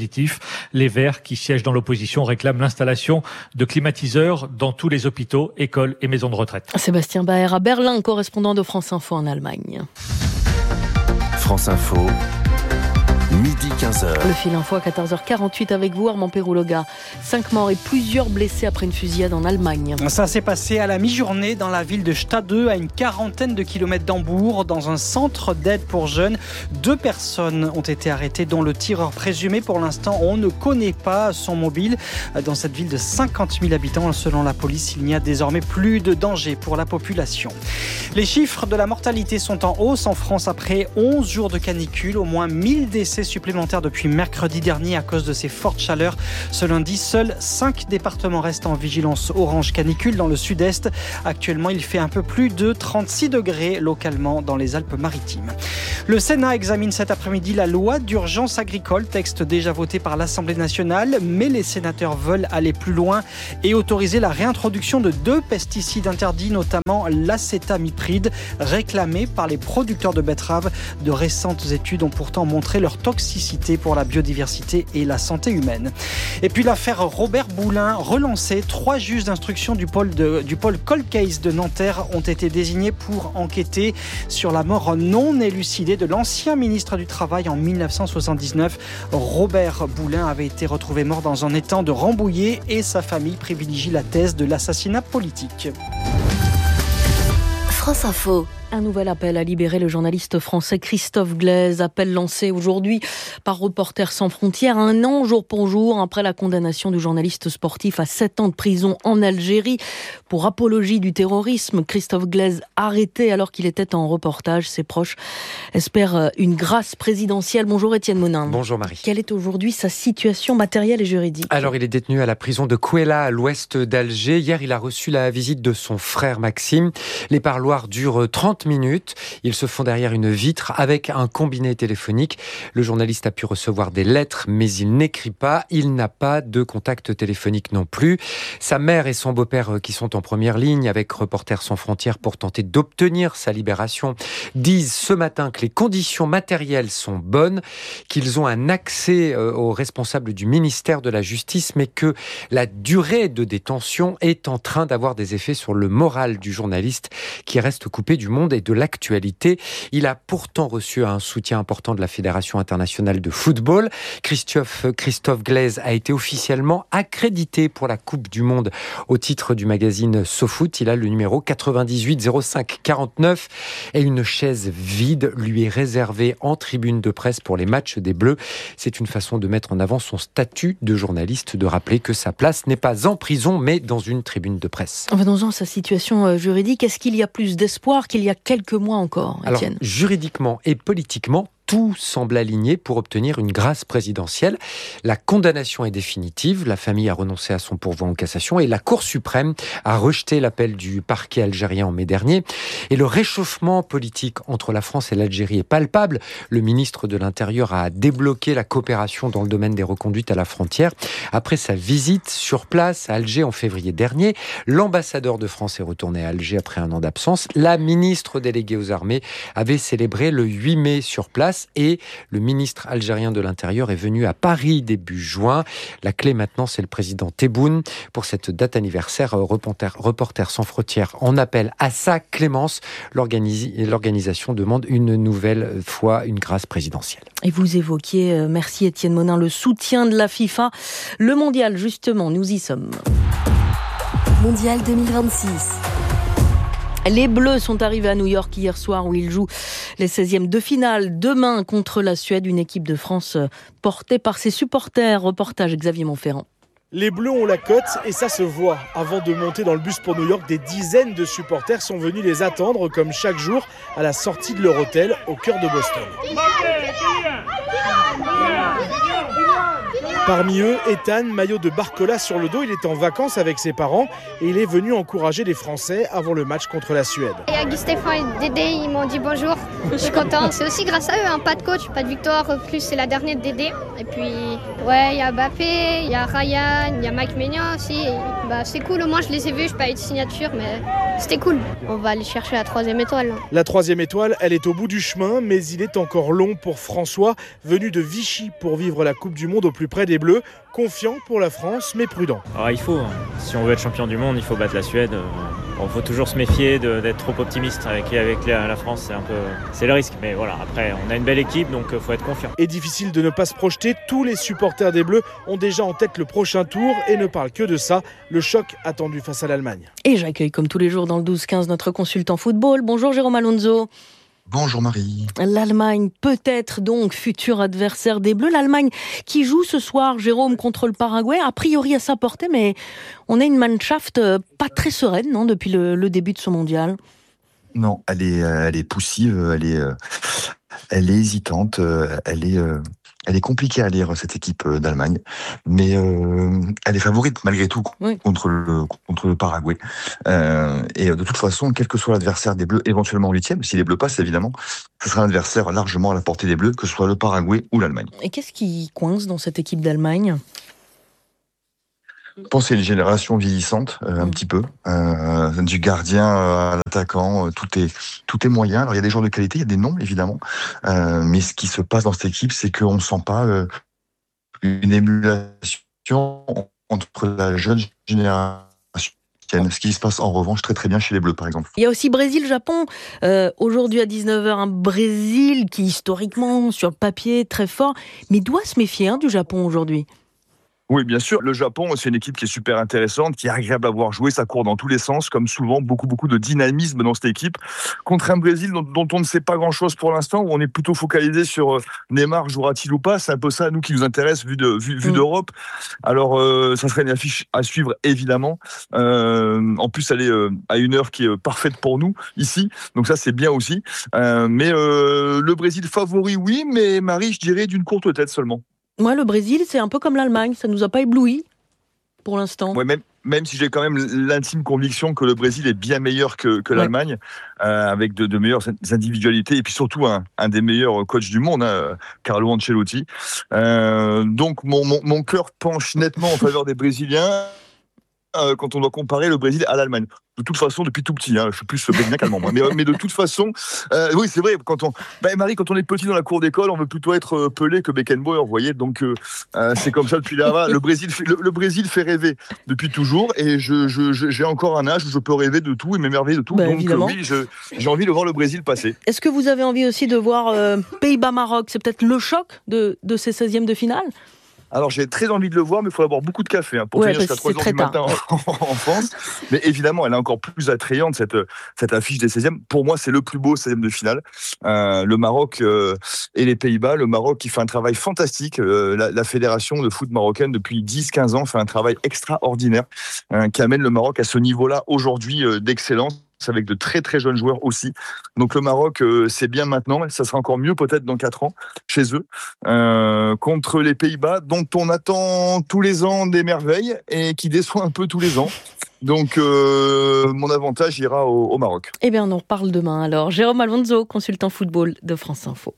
positif. Les Verts, qui siègent dans l'opposition, réclament l'installation de climatiseurs dans tous les hôpitaux, écoles et maisons de retraite. Sébastien Baer à Berlin, correspondant de France Info en Allemagne. France Info, midi quinze heures. Le fil info à quatorze heures quarante-huit avec vous, Armand Pérouloga. Cinq morts et plusieurs blessés après une fusillade en Allemagne. Ça s'est passé à la mi-journée dans la ville de Stade, à une quarantaine de kilomètres d'Hambourg, dans un centre d'aide pour jeunes. Deux personnes ont été arrêtées, dont le tireur présumé. Pour l'instant, on ne connaît pas son mobile. Dans cette ville de cinquante mille habitants, selon la police, il n'y a désormais plus de danger pour la population. Les chiffres de la mortalité sont en hausse en France après onze jours de canicule. Au moins mille décès supplémentaires depuis mercredi dernier à cause de ces fortes chaleurs. Ce lundi, seuls cinq départements restent en vigilance orange canicule dans le sud-est. Actuellement, il fait un peu plus de trente-six degrés localement dans les Alpes-Maritimes. Le Sénat examine cet après-midi la loi d'urgence agricole, texte déjà voté par l'Assemblée nationale, mais les sénateurs veulent aller plus loin et autoriser la réintroduction de deux pesticides interdits, notamment l'acétamipride, réclamé par les producteurs de betteraves. De récentes études ont pourtant montré leur toxicité pour la biodiversité et la santé humaine. Et puis l'affaire Robert Boulin relancée. Trois juges d'instruction du pôle, de, du pôle Cold Case de Nanterre ont été désignés pour enquêter sur la mort non élucidée de l'ancien ministre du Travail en mille neuf cent soixante-dix-neuf. Robert Boulin avait été retrouvé mort dans un étang de Rambouillet et sa famille privilégie la thèse de l'assassinat politique. France Info. Un nouvel appel à libérer le journaliste français Christophe Glaise. Appel lancé aujourd'hui par Reporters sans frontières, un an jour pour jour après la condamnation du journaliste sportif à sept ans de prison en Algérie pour apologie du terrorisme. Christophe Glaise arrêté alors qu'il était en reportage. Ses proches espèrent une grâce présidentielle. Bonjour Étienne Monin. Bonjour Marie. Quelle est aujourd'hui sa situation matérielle et juridique ? Alors il est détenu à la prison de Kouela à l'ouest d'Alger. Hier il a reçu la visite de son frère Maxime. Les parloirs durent trente minutes. Ils se font derrière une vitre avec un combiné téléphonique. Le journaliste a pu recevoir des lettres, mais il n'écrit pas. Il n'a pas de contact téléphonique non plus. Sa mère et son beau-père, qui sont en première ligne avec Reporters sans frontières pour tenter d'obtenir sa libération, disent ce matin que les conditions matérielles sont bonnes, qu'ils ont un accès aux responsables du ministère de la Justice, mais que la durée de détention est en train d'avoir des effets sur le moral du journaliste qui reste coupé du monde et de l'actualité. Il a pourtant reçu un soutien important de la Fédération internationale de football. Christophe, Christophe Glaise a été officiellement accrédité pour la Coupe du Monde au titre du magazine SoFoot. Il a le numéro quatre-vingt-dix-huit zéro cinq quarante-neuf et une chaise vide lui est réservée en tribune de presse pour les matchs des Bleus. C'est une façon de mettre en avant son statut de journaliste, de rappeler que sa place n'est pas en prison mais dans une tribune de presse. Venons-en à sa situation juridique. Est-ce qu'il y a plus d'espoir qu'il y a quelques mois encore, Étienne ? Alors, juridiquement et politiquement, tout semble aligné pour obtenir une grâce présidentielle. La condamnation est définitive, la famille a renoncé à son pourvoi en cassation et la Cour suprême a rejeté l'appel du parquet algérien en mai dernier. Et le réchauffement politique entre la France et l'Algérie est palpable. Le ministre de l'Intérieur a débloqué la coopération dans le domaine des reconduites à la frontière. Après sa visite sur place à Alger en février dernier, l'ambassadeur de France est retourné à Alger après un an d'absence. La ministre déléguée aux armées avait célébré le huit mai sur place et le ministre algérien de l'Intérieur est venu à Paris début juin. La clé maintenant, c'est le président Tebboune. Pour cette date anniversaire, Reporters Reporter sans frontières en appelle à sa clémence. L'organis- l'organisation demande une nouvelle fois une grâce présidentielle. Et vous évoquiez, euh, merci Étienne Monin, le soutien de la FIFA. Le mondial, justement, nous y sommes. Mondial deux mille vingt-six. Les Bleus sont arrivés à New York hier soir où ils jouent les seizièmes de finale. Demain contre la Suède, une équipe de France portée par ses supporters. Reportage Xavier Montferrand. Les Bleus ont la cote et ça se voit. Avant de monter dans le bus pour New York, des dizaines de supporters sont venus les attendre comme chaque jour à la sortie de leur hôtel au cœur de Boston. Parmi eux, Ethan, maillot de Barcola sur le dos, il est en vacances avec ses parents et il est venu encourager les Français avant le match contre la Suède. Il y a Gustéphan et Dédé, ils m'ont dit bonjour, je suis content. C'est aussi grâce à eux, hein, pas de coach, pas de victoire, plus c'est la dernière de Dédé. Et puis, ouais, il y a Mbappé, il y a Ryan, il y a Mike Maignan aussi. Et, bah, c'est cool, au moins je les ai vus, je n'ai pas eu de signature, mais c'était cool. On va aller chercher la troisième étoile. La troisième étoile, elle est au bout du chemin, mais il est encore long pour François, venu de Vichy pour vivre la Coupe du Monde au plus près des Bleus. Confiant pour la France, mais prudent. Alors, il faut, si on veut être champion du monde, il faut battre la Suède. Il faut toujours se méfier de, d'être trop optimiste avec, avec la, la France, c'est un peu, c'est le risque. Mais voilà, après, on a une belle équipe, donc il faut être confiant. Et difficile de ne pas se projeter. Tous les supporters des Bleus ont déjà en tête le prochain tour et ne parlent que de ça, le choc attendu face à l'Allemagne. Et j'accueille comme tous les jours dans le douze quinze notre consultant football. Bonjour Jérôme Alonso. Bonjour Marie. L'Allemagne peut-être donc futur adversaire des Bleus. L'Allemagne qui joue ce soir, Jérôme, contre le Paraguay, a priori à sa portée, mais on a une Mannschaft pas très sereine, non, depuis le, le début de ce mondial. Non, elle est, elle est poussive, elle est, elle est hésitante, elle est, elle est compliquée à lire cette équipe d'Allemagne, mais euh, elle est favorite malgré tout oui. contre le contre le Paraguay. Euh, et de toute façon, quel que soit l'adversaire des Bleus, éventuellement en huitième, si les Bleus passent évidemment, ce sera un adversaire largement à la portée des Bleus, que ce soit le Paraguay ou l'Allemagne. Et qu'est-ce qui coince dans cette équipe d'Allemagne ? Je pense que c'est une génération vieillissante, euh, un mmh. petit peu, euh, du gardien à l'attaquant, euh, tout est tout est moyen. Alors il y a des joueurs de qualité, il y a des noms évidemment, euh, mais ce qui se passe dans cette équipe, c'est qu'on ne sent pas euh, une émulation entre la jeune génération. Ce qui se passe en revanche très très bien chez les Bleus par exemple. Il y a aussi Brésil-Japon, euh, aujourd'hui à dix-neuf heures, un Brésil qui historiquement sur le papier est très fort, mais doit se méfier hein, du Japon aujourd'hui. Oui, bien sûr. Le Japon, c'est une équipe qui est super intéressante, qui est agréable à voir jouer. Ça court dans tous les sens, comme souvent. Beaucoup, beaucoup de dynamisme dans cette équipe. Contre un Brésil dont, dont on ne sait pas grand-chose pour l'instant, où on est plutôt focalisé sur euh, Neymar, jouera-t-il ou pas. C'est un peu ça, nous, qui nous intéresse, vu, de, vu, vu mmh. d'Europe. Alors, euh, ça serait une affiche à suivre, évidemment. Euh, en plus, elle est euh, à une heure qui est euh, parfaite pour nous, ici. Donc ça, c'est bien aussi. Euh, mais euh, le Brésil favori, oui. Mais Marie, je dirais d'une courte tête seulement. Moi, le Brésil, c'est un peu comme l'Allemagne. Ça ne nous a pas ébloui pour l'instant. Ouais, même, même si j'ai quand même l'intime conviction que le Brésil est bien meilleur que, que l'Allemagne, ouais. euh, avec de, de meilleures individualités, et puis surtout un, un des meilleurs coachs du monde, hein, Carlo Ancelotti. Euh, donc, mon, mon, mon cœur penche nettement en faveur des Brésiliens euh, quand on doit comparer le Brésil à l'Allemagne. De toute façon, depuis tout petit, hein, je suis plus brésilien qu'allemand, moi. Mais, mais de toute façon, euh, oui, c'est vrai. Quand on, bah, Marie, quand on est petit dans la cour d'école, on veut plutôt être euh, Pelé que Beckenbauer, vous voyez. Donc, euh, euh, c'est comme ça depuis là-bas. Le Brésil, fait, le, le Brésil fait rêver depuis toujours, et je, je, je, j'ai encore un âge où je peux rêver de tout et m'émerveiller de tout. Bah, donc, évidemment. euh, oui, je, j'ai envie de voir le Brésil passer. Est-ce que vous avez envie aussi de voir euh, Pays-Bas-Maroc ? C'est peut-être le choc de, de ces seizièmes de finale ? Alors, j'ai très envie de le voir, mais il faut avoir beaucoup de café hein, pour ouais, tenir jusqu'à trois heures du matin en, en France. Mais évidemment, elle est encore plus attrayante, cette, cette affiche des seizièmes. Pour moi, c'est le plus beau seizième de finale. Euh, le Maroc euh, et les Pays-Bas. Le Maroc qui fait un travail fantastique. Euh, la, la fédération de foot marocaine, depuis dix quinze ans, fait un travail extraordinaire euh, qui amène le Maroc à ce niveau-là aujourd'hui euh, d'excellence, avec de très très jeunes joueurs aussi. Donc le Maroc, euh, c'est bien maintenant, ça sera encore mieux peut-être dans quatre ans, chez eux, euh, contre les Pays-Bas, dont on attend tous les ans des merveilles, et qui déçoit un peu tous les ans. Donc euh, mon avantage ira au, au Maroc. Eh bien on en reparle demain alors. Jérôme Alonso, consultant football de France Info.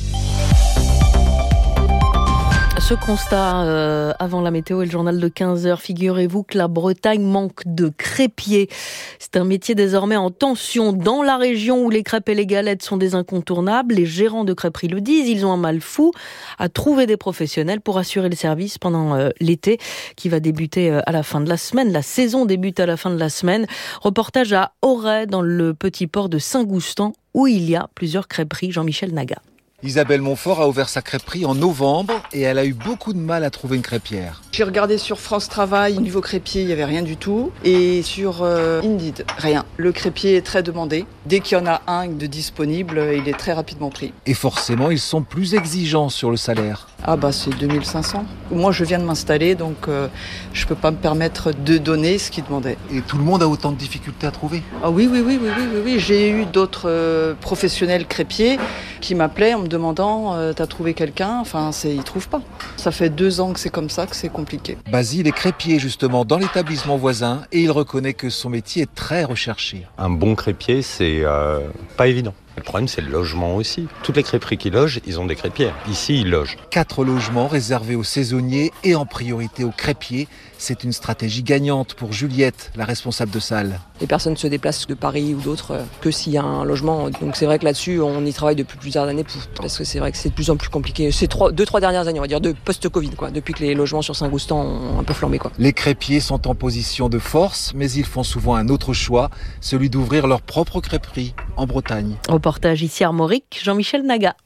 Ce constat euh, avant la météo et le journal de quinze heures, figurez-vous que la Bretagne manque de crêpiers. C'est un métier désormais en tension dans la région où les crêpes et les galettes sont des incontournables. Les gérants de crêperies le disent, ils ont un mal fou à trouver des professionnels pour assurer le service pendant euh, l'été qui va débuter euh, à la fin de la semaine. La saison débute à la fin de la semaine. Reportage à Auray dans le petit port de Saint-Goustan où il y a plusieurs crêperies. Jean-Michel Naga. Isabelle Montfort a ouvert sa crêperie en novembre et elle a eu beaucoup de mal à trouver une crêpière. J'ai regardé sur France Travail, au niveau crêpier, il n'y avait rien du tout. Et sur euh, Indeed, rien. Le crêpier est très demandé. Dès qu'il y en a un de disponible, il est très rapidement pris. Et forcément, ils sont plus exigeants sur le salaire. Ah bah c'est deux mille cinq cents. Moi, je viens de m'installer, donc euh, je ne peux pas me permettre de donner ce qu'ils demandaient. Et tout le monde a autant de difficultés à trouver ? Ah oui, oui, oui, oui, oui, oui, oui. J'ai eu d'autres euh, professionnels crêpiers qui m'appelaient en me demandant euh, « t'as trouvé quelqu'un ?» Enfin, c'est, ils ne trouvent pas. Ça fait deux ans que c'est comme ça, que c'est compliqué. Basile est crêpier justement dans l'établissement voisin et il reconnaît que son métier est très recherché. Un bon crêpier, c'est euh, pas évident. Le problème, c'est le logement aussi. Toutes les crêperies qui logent, ils ont des crêpières. Ici, ils logent. Quatre logements réservés aux saisonniers et en priorité aux crêpiers. C'est une stratégie gagnante pour Juliette, la responsable de salle. Les personnes se déplacent de Paris ou d'autres euh, que s'il y a un logement. Donc c'est vrai que là-dessus, on y travaille depuis plusieurs années parce que c'est vrai que c'est de plus en plus compliqué. C'est trois, deux, trois dernières années, on va dire, de post-Covid, quoi, depuis que les logements sur Saint-Goustan ont un peu flambé, quoi. Les crêpiers sont en position de force, mais ils font souvent un autre choix, celui d'ouvrir leur propre crêperie en Bretagne. Reportage ici Armorique, Jean-Michel Naga.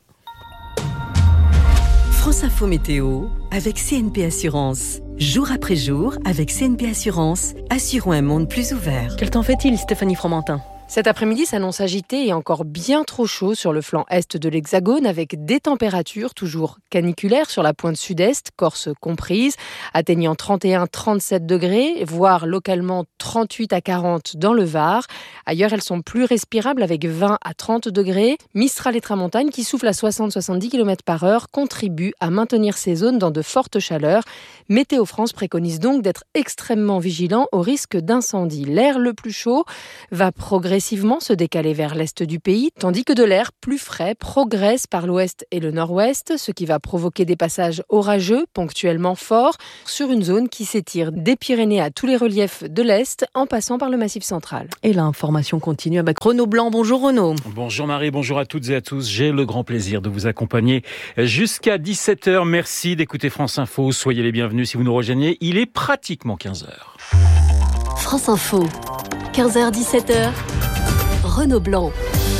France Info Météo avec C N P Assurance. Jour après jour, avec C N P Assurance, assurons un monde plus ouvert. Quel temps fait-il, Stéphanie Fromentin ? Cet après-midi s'annonce agité et encore bien trop chaud sur le flanc est de l'Hexagone avec des températures toujours caniculaires sur la pointe sud-est, Corse comprise, atteignant trente et un à trente-sept degrés, voire localement trente-huit à quarante dans le Var. Ailleurs, elles sont plus respirables avec vingt à trente degrés. Mistral et tramontane qui soufflent à soixante à soixante-dix kilomètres par heure contribuent à maintenir ces zones dans de fortes chaleurs. Météo France préconise donc d'être extrêmement vigilant au risque d'incendie. L'air le plus chaud va progresser se décaler vers l'est du pays, tandis que de l'air plus frais progresse par l'ouest et le nord-ouest, ce qui va provoquer des passages orageux, ponctuellement forts, sur une zone qui s'étire des Pyrénées à tous les reliefs de l'est, en passant par le Massif central. Et l'information continue avec Renaud Blanc. Bonjour Renaud. Bonjour Marie, bonjour à toutes et à tous. J'ai le grand plaisir de vous accompagner jusqu'à dix-sept heures. Merci d'écouter France Info. Soyez les bienvenus si vous nous rejoignez. Il est pratiquement quinze heures. France Info, quinze heures dix-sept heures. Renaud Blanc.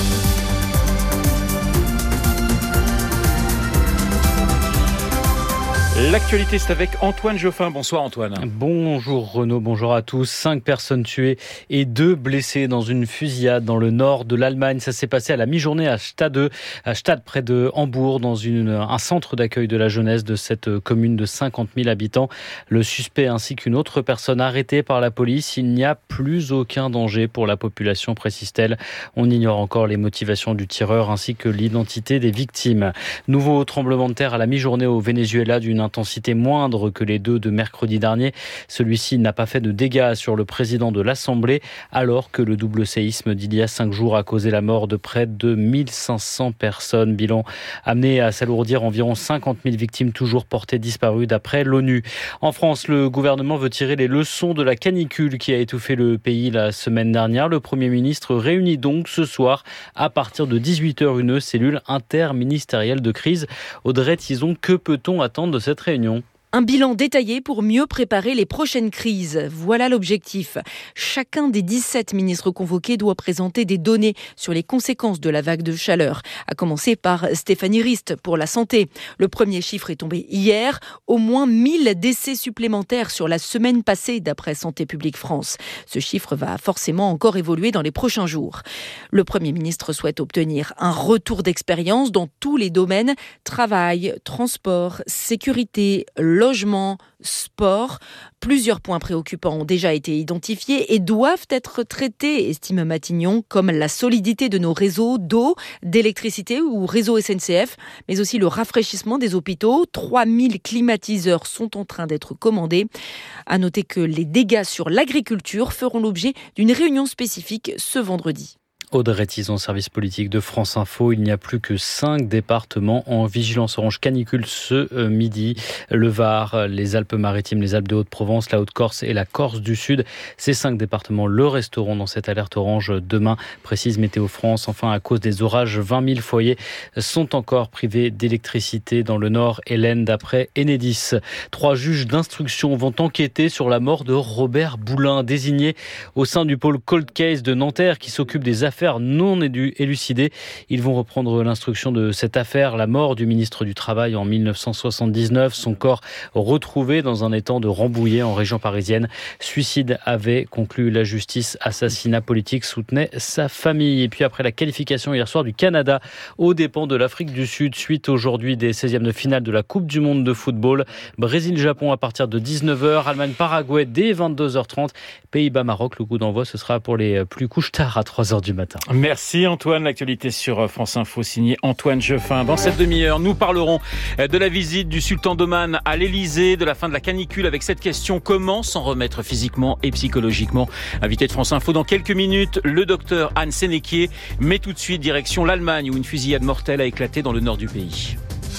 L'actualité, c'est avec Antoine Geoffin. Bonsoir Antoine. Bonjour Renaud, bonjour à tous. Cinq personnes tuées et deux blessées dans une fusillade dans le nord de l'Allemagne. Ça s'est passé à la mi-journée à Stade, à Stade près de Hambourg, dans une, un centre d'accueil de la jeunesse de cette commune de cinquante mille habitants. Le suspect ainsi qu'une autre personne arrêtée par la police. Il n'y a plus aucun danger pour la population, précise-t-elle. On ignore encore les motivations du tireur ainsi que l'identité des victimes. Nouveau tremblement de terre à la mi-journée au Venezuela d'une intensité moindre que les deux de mercredi dernier. Celui-ci n'a pas fait de dégâts sur le président de l'Assemblée, alors que le double séisme d'il y a cinq jours a causé la mort de près de mille cinq cents personnes. Bilan amené à s'alourdir, environ cinquante mille victimes toujours portées disparues d'après l'ONU. En France, le gouvernement veut tirer les leçons de la canicule qui a étouffé le pays la semaine dernière. Le Premier ministre réunit donc ce soir à partir de dix-huit heures une cellule interministérielle de crise. Audrey Tizon, que peut-on attendre de cette réunion ? Un bilan détaillé pour mieux préparer les prochaines crises. Voilà l'objectif. Chacun des dix-sept ministres convoqués doit présenter des données sur les conséquences de la vague de chaleur. À commencer par Stéphanie Rist pour la santé. Le premier chiffre est tombé hier. Au moins mille décès supplémentaires sur la semaine passée d'après Santé publique France. Ce chiffre va forcément encore évoluer dans les prochains jours. Le Premier ministre souhaite obtenir un retour d'expérience dans tous les domaines. Travail, transport, sécurité, logement, sport. Plusieurs points préoccupants ont déjà été identifiés et doivent être traités, estime Matignon, comme la solidité de nos réseaux d'eau, d'électricité ou réseau S N C F, mais aussi le rafraîchissement des hôpitaux. trois mille climatiseurs sont en train d'être commandés. À noter que les dégâts sur l'agriculture feront l'objet d'une réunion spécifique ce vendredi. Audrey Tizon, service politique de France Info. Il n'y a plus que cinq départements en vigilance orange canicule ce midi. Le Var, les Alpes-Maritimes, les Alpes de Haute-Provence, la Haute-Corse et la Corse du Sud. Ces cinq départements le resteront dans cette alerte orange demain, précise Météo France. Enfin, à cause des orages, vingt mille foyers sont encore privés d'électricité dans le Nord et l'Aisne, d'après Enedis. Trois juges d'instruction vont enquêter sur la mort de Robert Boulin, désigné au sein du pôle Cold Case de Nanterre qui s'occupe des affaires non élucidées. Ils vont reprendre l'instruction de cette affaire, la mort du ministre du Travail en mille neuf cent soixante-dix-neuf. Son corps retrouvé dans un étang de Rambouillet en région parisienne. Suicide avait conclu la justice, assassinat politique soutenait sa famille. Et puis après la qualification hier soir du Canada aux dépens de l'Afrique du Sud, suite aujourd'hui des seizièmes de finale de la Coupe du Monde de football. Brésil-Japon à partir de dix-neuf heures, Allemagne-Paraguay dès vingt-deux heures trente, Pays-Bas-Maroc. Le coup d'envoi, ce sera pour les plus couche-tard à trois heures du matin. Merci Antoine. L'actualité sur France Info signé Antoine Geoffin. Dans cette demi-heure, nous parlerons de la visite du sultan d'Oman à l'Elysée, de la fin de la canicule avec cette question: comment s'en remettre physiquement et psychologiquement? Invité de France Info dans quelques minutes, le docteur Anne Sénéquier. Mais tout de suite, direction l'Allemagne où une fusillade mortelle a éclaté dans le nord du pays.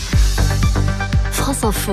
France Info,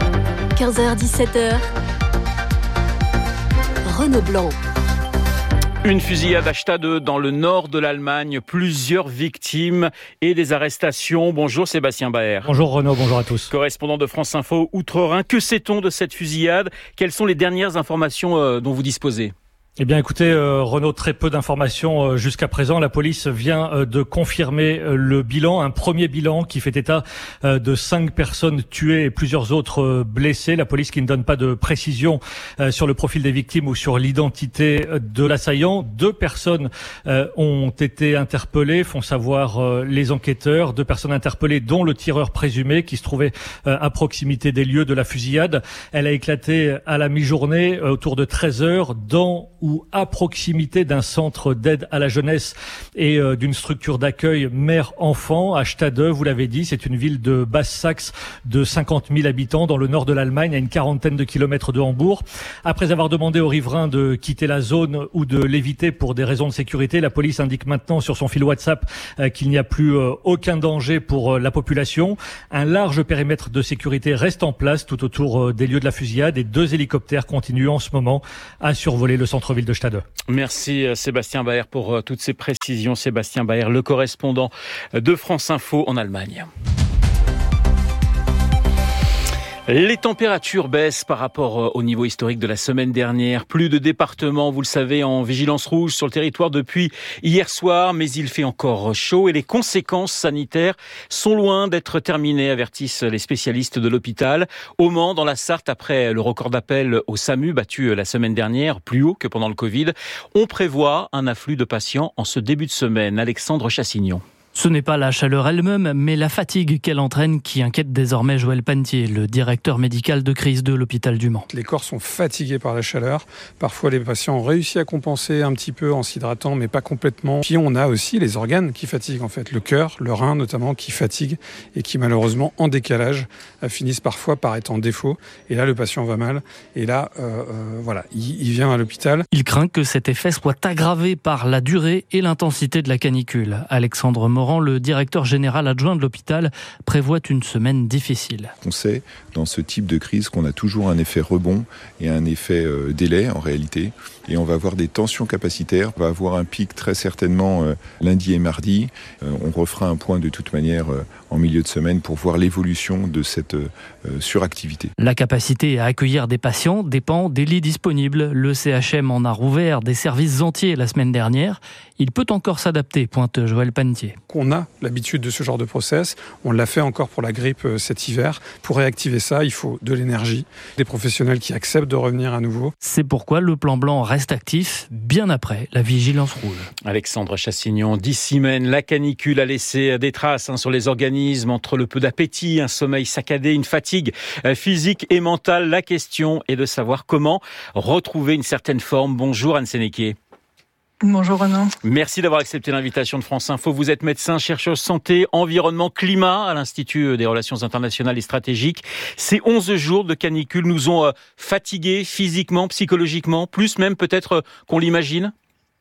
quinze heures dix-sept heures. Renaud Blanc. Une fusillade à Stade dans le nord de l'Allemagne, plusieurs victimes et des arrestations. Bonjour Sébastien Baer. Bonjour Renaud, bonjour à tous. Correspondant de France Info Outre-Rhin, que sait-on de cette fusillade ? Quelles sont les dernières informations euh, dont vous disposez ? Eh bien, écoutez, euh, Renaud, très peu d'informations euh, jusqu'à présent. La police vient euh, de confirmer euh, le bilan, un premier bilan qui fait état euh, de cinq personnes tuées et plusieurs autres euh, blessées. La police qui ne donne pas de précision euh, sur le profil des victimes ou sur l'identité de l'assaillant. Deux personnes euh, ont été interpellées, font savoir euh, les enquêteurs. Deux personnes interpellées, dont le tireur présumé qui se trouvait euh, à proximité des lieux de la fusillade. Elle a éclaté à la mi-journée, euh, autour de treize heures, dans ou à proximité d'un centre d'aide à la jeunesse et euh, d'une structure d'accueil mère-enfant à Stade. Vous l'avez dit, c'est une ville de Basse-Saxe de cinquante mille habitants dans le nord de l'Allemagne, à une quarantaine de kilomètres de Hambourg. Après avoir demandé aux riverains de quitter la zone ou de l'éviter pour des raisons de sécurité, la police indique maintenant sur son fil WhatsApp euh, qu'il n'y a plus euh, aucun danger pour euh, la population. Un large périmètre de sécurité reste en place tout autour euh, des lieux de la fusillade et deux hélicoptères continuent en ce moment à survoler le centre-ville de Stade. Merci Sébastien Baer pour toutes ces précisions. Sébastien Baer, le correspondant de France Info en Allemagne. Les températures baissent par rapport au niveau historique de la semaine dernière. Plus de départements, vous le savez, en vigilance rouge sur le territoire depuis hier soir, mais il fait encore chaud et les conséquences sanitaires sont loin d'être terminées, avertissent les spécialistes de l'hôpital. Au Mans, dans la Sarthe, après le record d'appel au SAMU battu la semaine dernière, plus haut que pendant le Covid, on prévoit un afflux de patients en ce début de semaine. Alexandre Chassignon. Ce n'est pas la chaleur elle-même, mais la fatigue qu'elle entraîne qui inquiète désormais Joël Panetier, le directeur médical de crise de l'hôpital du Mans. Les corps sont fatigués par la chaleur. Parfois, les patients ont réussi à compenser un petit peu en s'hydratant, mais pas complètement. Puis on a aussi les organes qui fatiguent, en fait. Le cœur, le rein notamment, qui fatiguent et qui malheureusement, en décalage, finissent parfois par être en défaut. Et là, le patient va mal. Et là, euh, euh, voilà, il, il vient à l'hôpital. Il craint que cet effet soit aggravé par la durée et l'intensité de la canicule. Alexandre Morand, le directeur général adjoint de l'hôpital, prévoit une semaine difficile. On sait dans ce type de crise qu'on a toujours un effet rebond et un effet euh, délai en réalité. Et on va avoir des tensions capacitaires. On va avoir un pic très certainement euh, lundi et mardi. Euh, on refera un point de toute manière euh, en milieu de semaine pour voir l'évolution de cette euh, suractivité. La capacité à accueillir des patients dépend des lits disponibles. Le C H M en a rouvert des services entiers la semaine dernière. Il peut encore s'adapter, pointe Joël Panetier. On a l'habitude de ce genre de process. On l'a fait encore pour la grippe cet hiver. Pour réactiver ça, il faut de l'énergie, des professionnels qui acceptent de revenir à nouveau. C'est pourquoi le plan blanc reste actif bien après la vigilance rouge. Alexandre Chassignon, dix semaines, la canicule a laissé des traces hein, sur les organismes, entre le peu d'appétit, un sommeil saccadé, une fatigue physique et mentale. La question est de savoir comment retrouver une certaine forme. Bonjour Anne Sénéquier. Bonjour Renaud. Merci d'avoir accepté l'invitation de France Info. Vous êtes médecin, chercheur santé, environnement, climat à l'Institut des relations internationales et stratégiques. Ces onze jours de canicule nous ont fatigués physiquement, psychologiquement, plus même peut-être qu'on l'imagine ?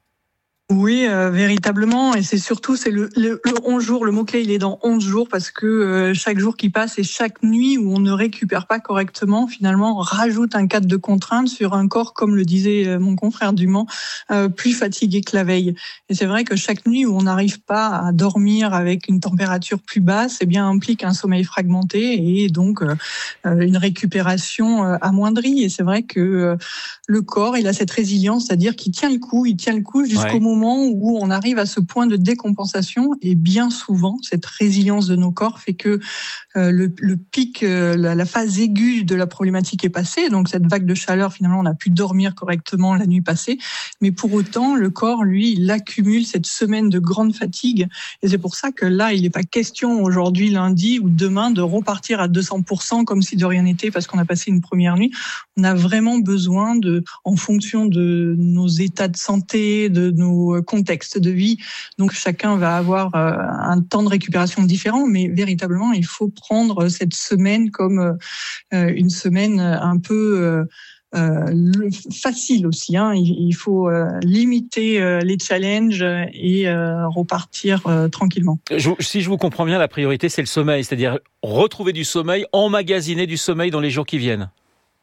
Oui, euh, véritablement, et c'est surtout c'est le, le, le onze jours, le mot-clé il est dans onze jours parce que euh, chaque jour qui passe et chaque nuit où on ne récupère pas correctement, finalement, rajoute un cadre de contrainte sur un corps, comme le disait euh, mon confrère du Mans, euh, plus fatigué que la veille. Et c'est vrai que chaque nuit où on n'arrive pas à dormir avec une température plus basse, eh bien implique un sommeil fragmenté et donc euh, une récupération euh, amoindrie. Et c'est vrai que euh, le corps, il a cette résilience, c'est-à-dire qu'il tient le coup, il tient le coup jusqu'au ouais. moment où on arrive à ce point de décompensation. Et bien souvent, cette résilience de nos corps fait que euh, le, le pic, euh, la, la phase aiguë de la problématique est passée. Donc cette vague de chaleur, finalement, on a pu dormir correctement la nuit passée. Mais pour autant, le corps, lui, il accumule cette semaine de grande fatigue. Et c'est pour ça que là, il n'est pas question aujourd'hui, lundi ou demain, de repartir à deux cents pour cent comme si de rien n'était parce qu'on a passé une première nuit. On a vraiment besoin de, en fonction de nos états de santé, de nos contexte de vie. Donc chacun va avoir euh, un temps de récupération différent, mais véritablement, il faut prendre cette semaine comme euh, une semaine un peu euh, euh, facile aussi. Hein. Il, il faut euh, limiter euh, les challenges et euh, repartir euh, tranquillement. Je, si je vous comprends bien, la priorité, c'est le sommeil, c'est-à-dire retrouver du sommeil, emmagasiner du sommeil dans les jours qui viennent.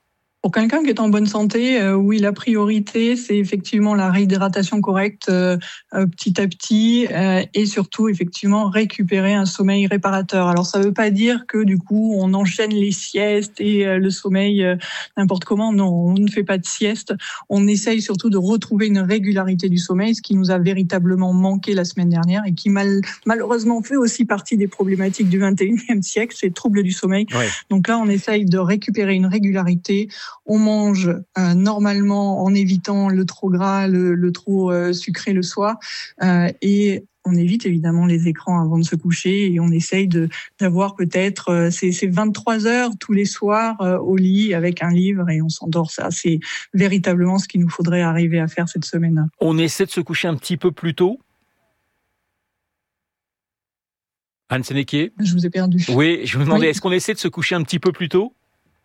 Pour quelqu'un qui est en bonne santé, euh, oui, la priorité, c'est effectivement la réhydratation correcte euh, euh, petit à petit euh, et surtout, effectivement, récupérer un sommeil réparateur. Alors, ça ne veut pas dire que, du coup, on enchaîne les siestes et euh, le sommeil euh, n'importe comment. Non, on ne fait pas de sieste. On essaye surtout de retrouver une régularité du sommeil, ce qui nous a véritablement manqué la semaine dernière et qui, mal, malheureusement, fait aussi partie des problématiques du vingt et unième siècle, c'est le trouble du sommeil. Ouais. Donc là, on essaye de récupérer une régularité. On mange euh, normalement en évitant le trop gras, le, le trop euh, sucré le soir euh, et on évite évidemment les écrans avant de se coucher et on essaye de, d'avoir peut-être euh, ces, ces vingt-trois heures tous les soirs euh, au lit avec un livre et on s'endort. Ça, c'est véritablement ce qu'il nous faudrait arriver à faire cette semaine. On essaie de se coucher un petit peu plus tôt. Anne Sénéquier ? Je vous ai perdu. Oui, je me demandais, oui. Est-ce qu'on essaie de se coucher un petit peu plus tôt ?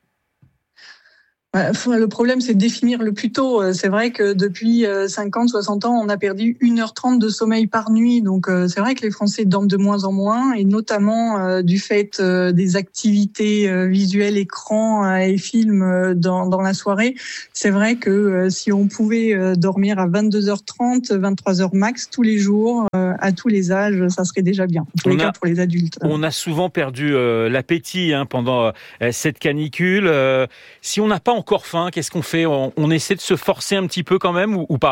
Le problème, c'est de définir le plus tôt. C'est vrai que depuis cinquante, soixante ans, on a perdu une heure trente de sommeil par nuit. Donc, c'est vrai que les Français dorment de moins en moins, et notamment du fait des activités visuelles, écrans et films dans, dans la soirée. C'est vrai que si on pouvait dormir à vingt-deux heures trente, vingt-trois heures max tous les jours, à tous les âges, ça serait déjà bien. En tous les cas, pour les adultes. On a souvent perdu euh, l'appétit hein, pendant euh, cette canicule. Euh, si on n'a pas encore faim, qu'est-ce qu'on fait ? on, on essaie de se forcer un petit peu quand même ou, ou pas ?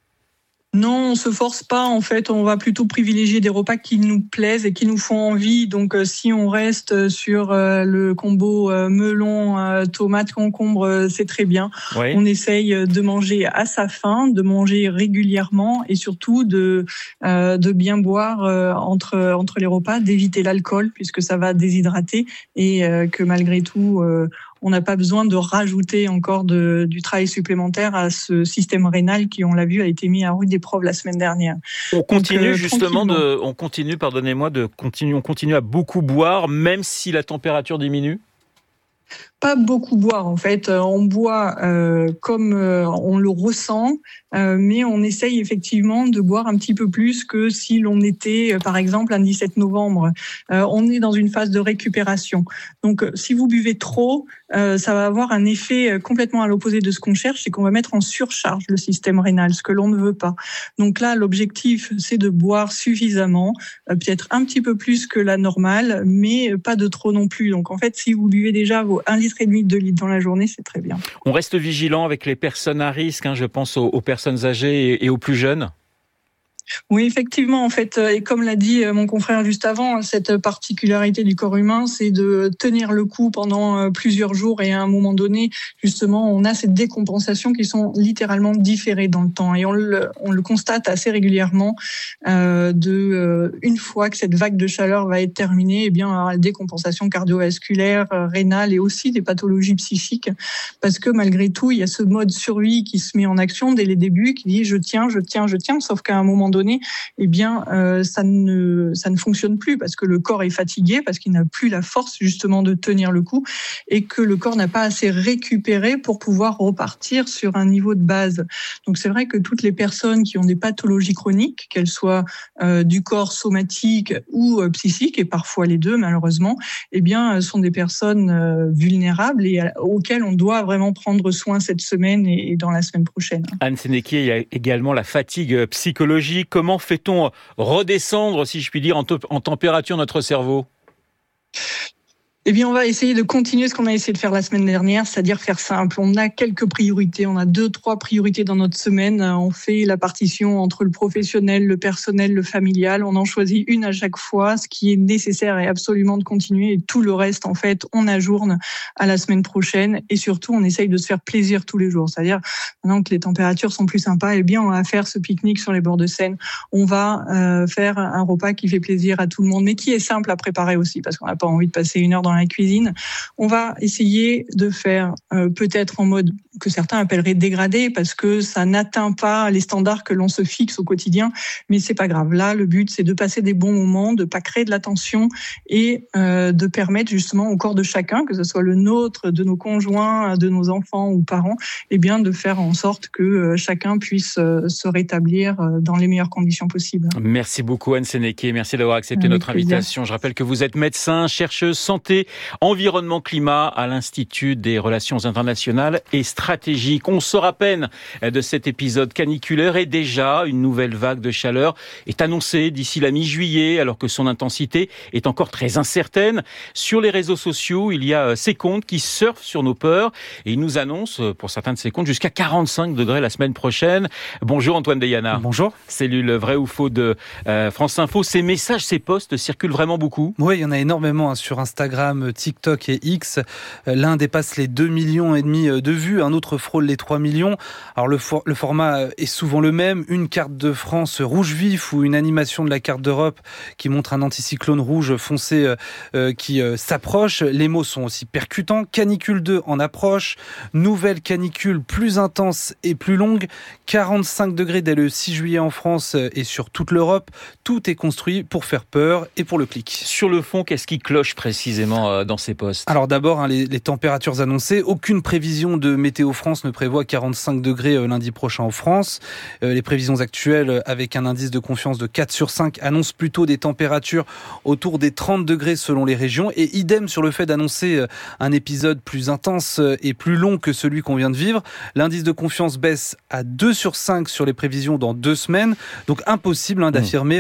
Non, on se force pas. En fait, on va plutôt privilégier des repas qui nous plaisent et qui nous font envie. Donc, euh, si on reste sur euh, le combo euh, melon, euh, tomate, concombre, euh, c'est très bien. Oui. On essaye de manger à sa faim, de manger régulièrement et surtout de euh, de bien boire euh, entre entre les repas, d'éviter l'alcool puisque ça va déshydrater et euh, que malgré tout. Euh, On n'a pas besoin de rajouter encore de, du travail supplémentaire à ce système rénal qui, on l'a vu, a été mis à rude épreuve la semaine dernière. On continue Donc, euh, justement de, on continue, pardonnez-moi, de continuer, on continue à beaucoup boire, même si la température diminue. Pas beaucoup boire en fait, on boit euh, comme euh, on le ressent, euh, mais on essaye effectivement de boire un petit peu plus que si l'on était euh, par exemple un dix-sept novembre. Euh, on est dans une phase de récupération. Donc si vous buvez trop, euh, ça va avoir un effet complètement à l'opposé de ce qu'on cherche, c'est qu'on va mettre en surcharge le système rénal, ce que l'on ne veut pas. Donc là, l'objectif, c'est de boire suffisamment, euh, peut-être un petit peu plus que la normale, mais pas de trop non plus. Donc en fait, si vous buvez déjà vos un litre et demi, deux litres dans la journée, c'est très bien. On reste vigilant avec les personnes à risque, hein, je pense aux, aux personnes âgées et, et aux plus jeunes. Oui, effectivement, en fait, et comme l'a dit mon confrère juste avant, cette particularité du corps humain, c'est de tenir le coup pendant plusieurs jours et à un moment donné, justement, on a ces décompensations qui sont littéralement différées dans le temps et on le, on le constate assez régulièrement euh, de euh, une fois que cette vague de chaleur va être terminée, eh bien, on aura la décompensation cardiovasculaire, euh, rénale et aussi des pathologies psychiques parce que malgré tout, il y a ce mode survie qui se met en action dès les débuts, qui dit je tiens, je tiens, je tiens, sauf qu'à un moment donné, eh bien, euh, ça ne ça ne fonctionne plus parce que le corps est fatigué, parce qu'il n'a plus la force justement de tenir le coup et que le corps n'a pas assez récupéré pour pouvoir repartir sur un niveau de base. Donc c'est vrai que toutes les personnes qui ont des pathologies chroniques, qu'elles soient euh, du corps somatique ou euh, psychique, et parfois les deux malheureusement, eh bien, sont des personnes euh, vulnérables et à, auxquelles on doit vraiment prendre soin cette semaine et, et dans la semaine prochaine. Anne Sénéquier, il y a également la fatigue psychologique. Comment fait-on redescendre, si je puis dire, en, to- en température notre cerveau ? Eh bien, on va essayer de continuer ce qu'on a essayé de faire la semaine dernière, c'est-à-dire faire simple. On a quelques priorités, on a deux, trois priorités dans notre semaine. On fait la partition entre le professionnel, le personnel, le familial. On en choisit une à chaque fois. Ce qui est nécessaire est absolument de continuer et tout le reste, en fait, on ajourne à la semaine prochaine. Et surtout, on essaye de se faire plaisir tous les jours. C'est-à-dire, maintenant que les températures sont plus sympas, eh bien, on va faire ce pique-nique sur les bords de Seine. On va euh, faire un repas qui fait plaisir à tout le monde, mais qui est simple à préparer aussi, parce qu'on n'a pas envie de passer une heure dans dans la cuisine. On va essayer de faire euh, peut-être en mode que certains appelleraient dégradé parce que ça n'atteint pas les standards que l'on se fixe au quotidien, mais c'est pas grave. Là, le but, c'est de passer des bons moments, de pas créer de la tension et euh, de permettre justement au corps de chacun, que ce soit le nôtre, de nos conjoints, de nos enfants ou parents, eh bien de faire en sorte que euh, chacun puisse euh, se rétablir euh, dans les meilleures conditions possibles. Merci beaucoup Anne Sénéquier, merci d'avoir accepté Avec notre plaisir. invitation. Je rappelle que vous êtes médecin, chercheuse santé spécialité environnement-climat à l'Institut des relations internationales et stratégiques. On sort à peine de cet épisode caniculaire et déjà une nouvelle vague de chaleur est annoncée d'ici la mi-juillet alors que son intensité est encore très incertaine. Sur les réseaux sociaux, il y a ces comptes qui surfent sur nos peurs et ils nous annoncent, pour certains de ces comptes, jusqu'à quarante-cinq degrés la semaine prochaine. Bonjour Antoine Deyana. Bonjour. Cellule vrai ou faux de euh, France Info. Ces messages, ces posts circulent vraiment beaucoup? Oui, il y en a énormément hein, sur Instagram, TikTok et X. L'un dépasse les deux millions et demi de vues, un autre frôle les trois millions. Alors le, for- le format est souvent le même, une carte de France rouge vif ou une animation de la carte d'Europe qui montre un anticyclone rouge foncé euh, qui euh, s'approche. Les mots sont aussi percutants. Canicule deux en approche, nouvelle canicule plus intense et plus longue, quarante-cinq degrés dès le six juillet en France et sur toute l'Europe. Tout est construit pour faire peur et pour le clic. Sur le fond, qu'est-ce qui cloche précisément dans ces posts? Alors d'abord, hein, les, les températures annoncées. Aucune prévision de Météo France ne prévoit quarante-cinq degrés lundi prochain en France. Euh, les prévisions actuelles, avec un indice de confiance de quatre sur cinq, annoncent plutôt des températures autour des trente degrés selon les régions. Et idem sur le fait d'annoncer un épisode plus intense et plus long que celui qu'on vient de vivre. L'indice de confiance baisse à deux sur cinq sur les prévisions dans deux semaines. Donc impossible hein, d'affirmer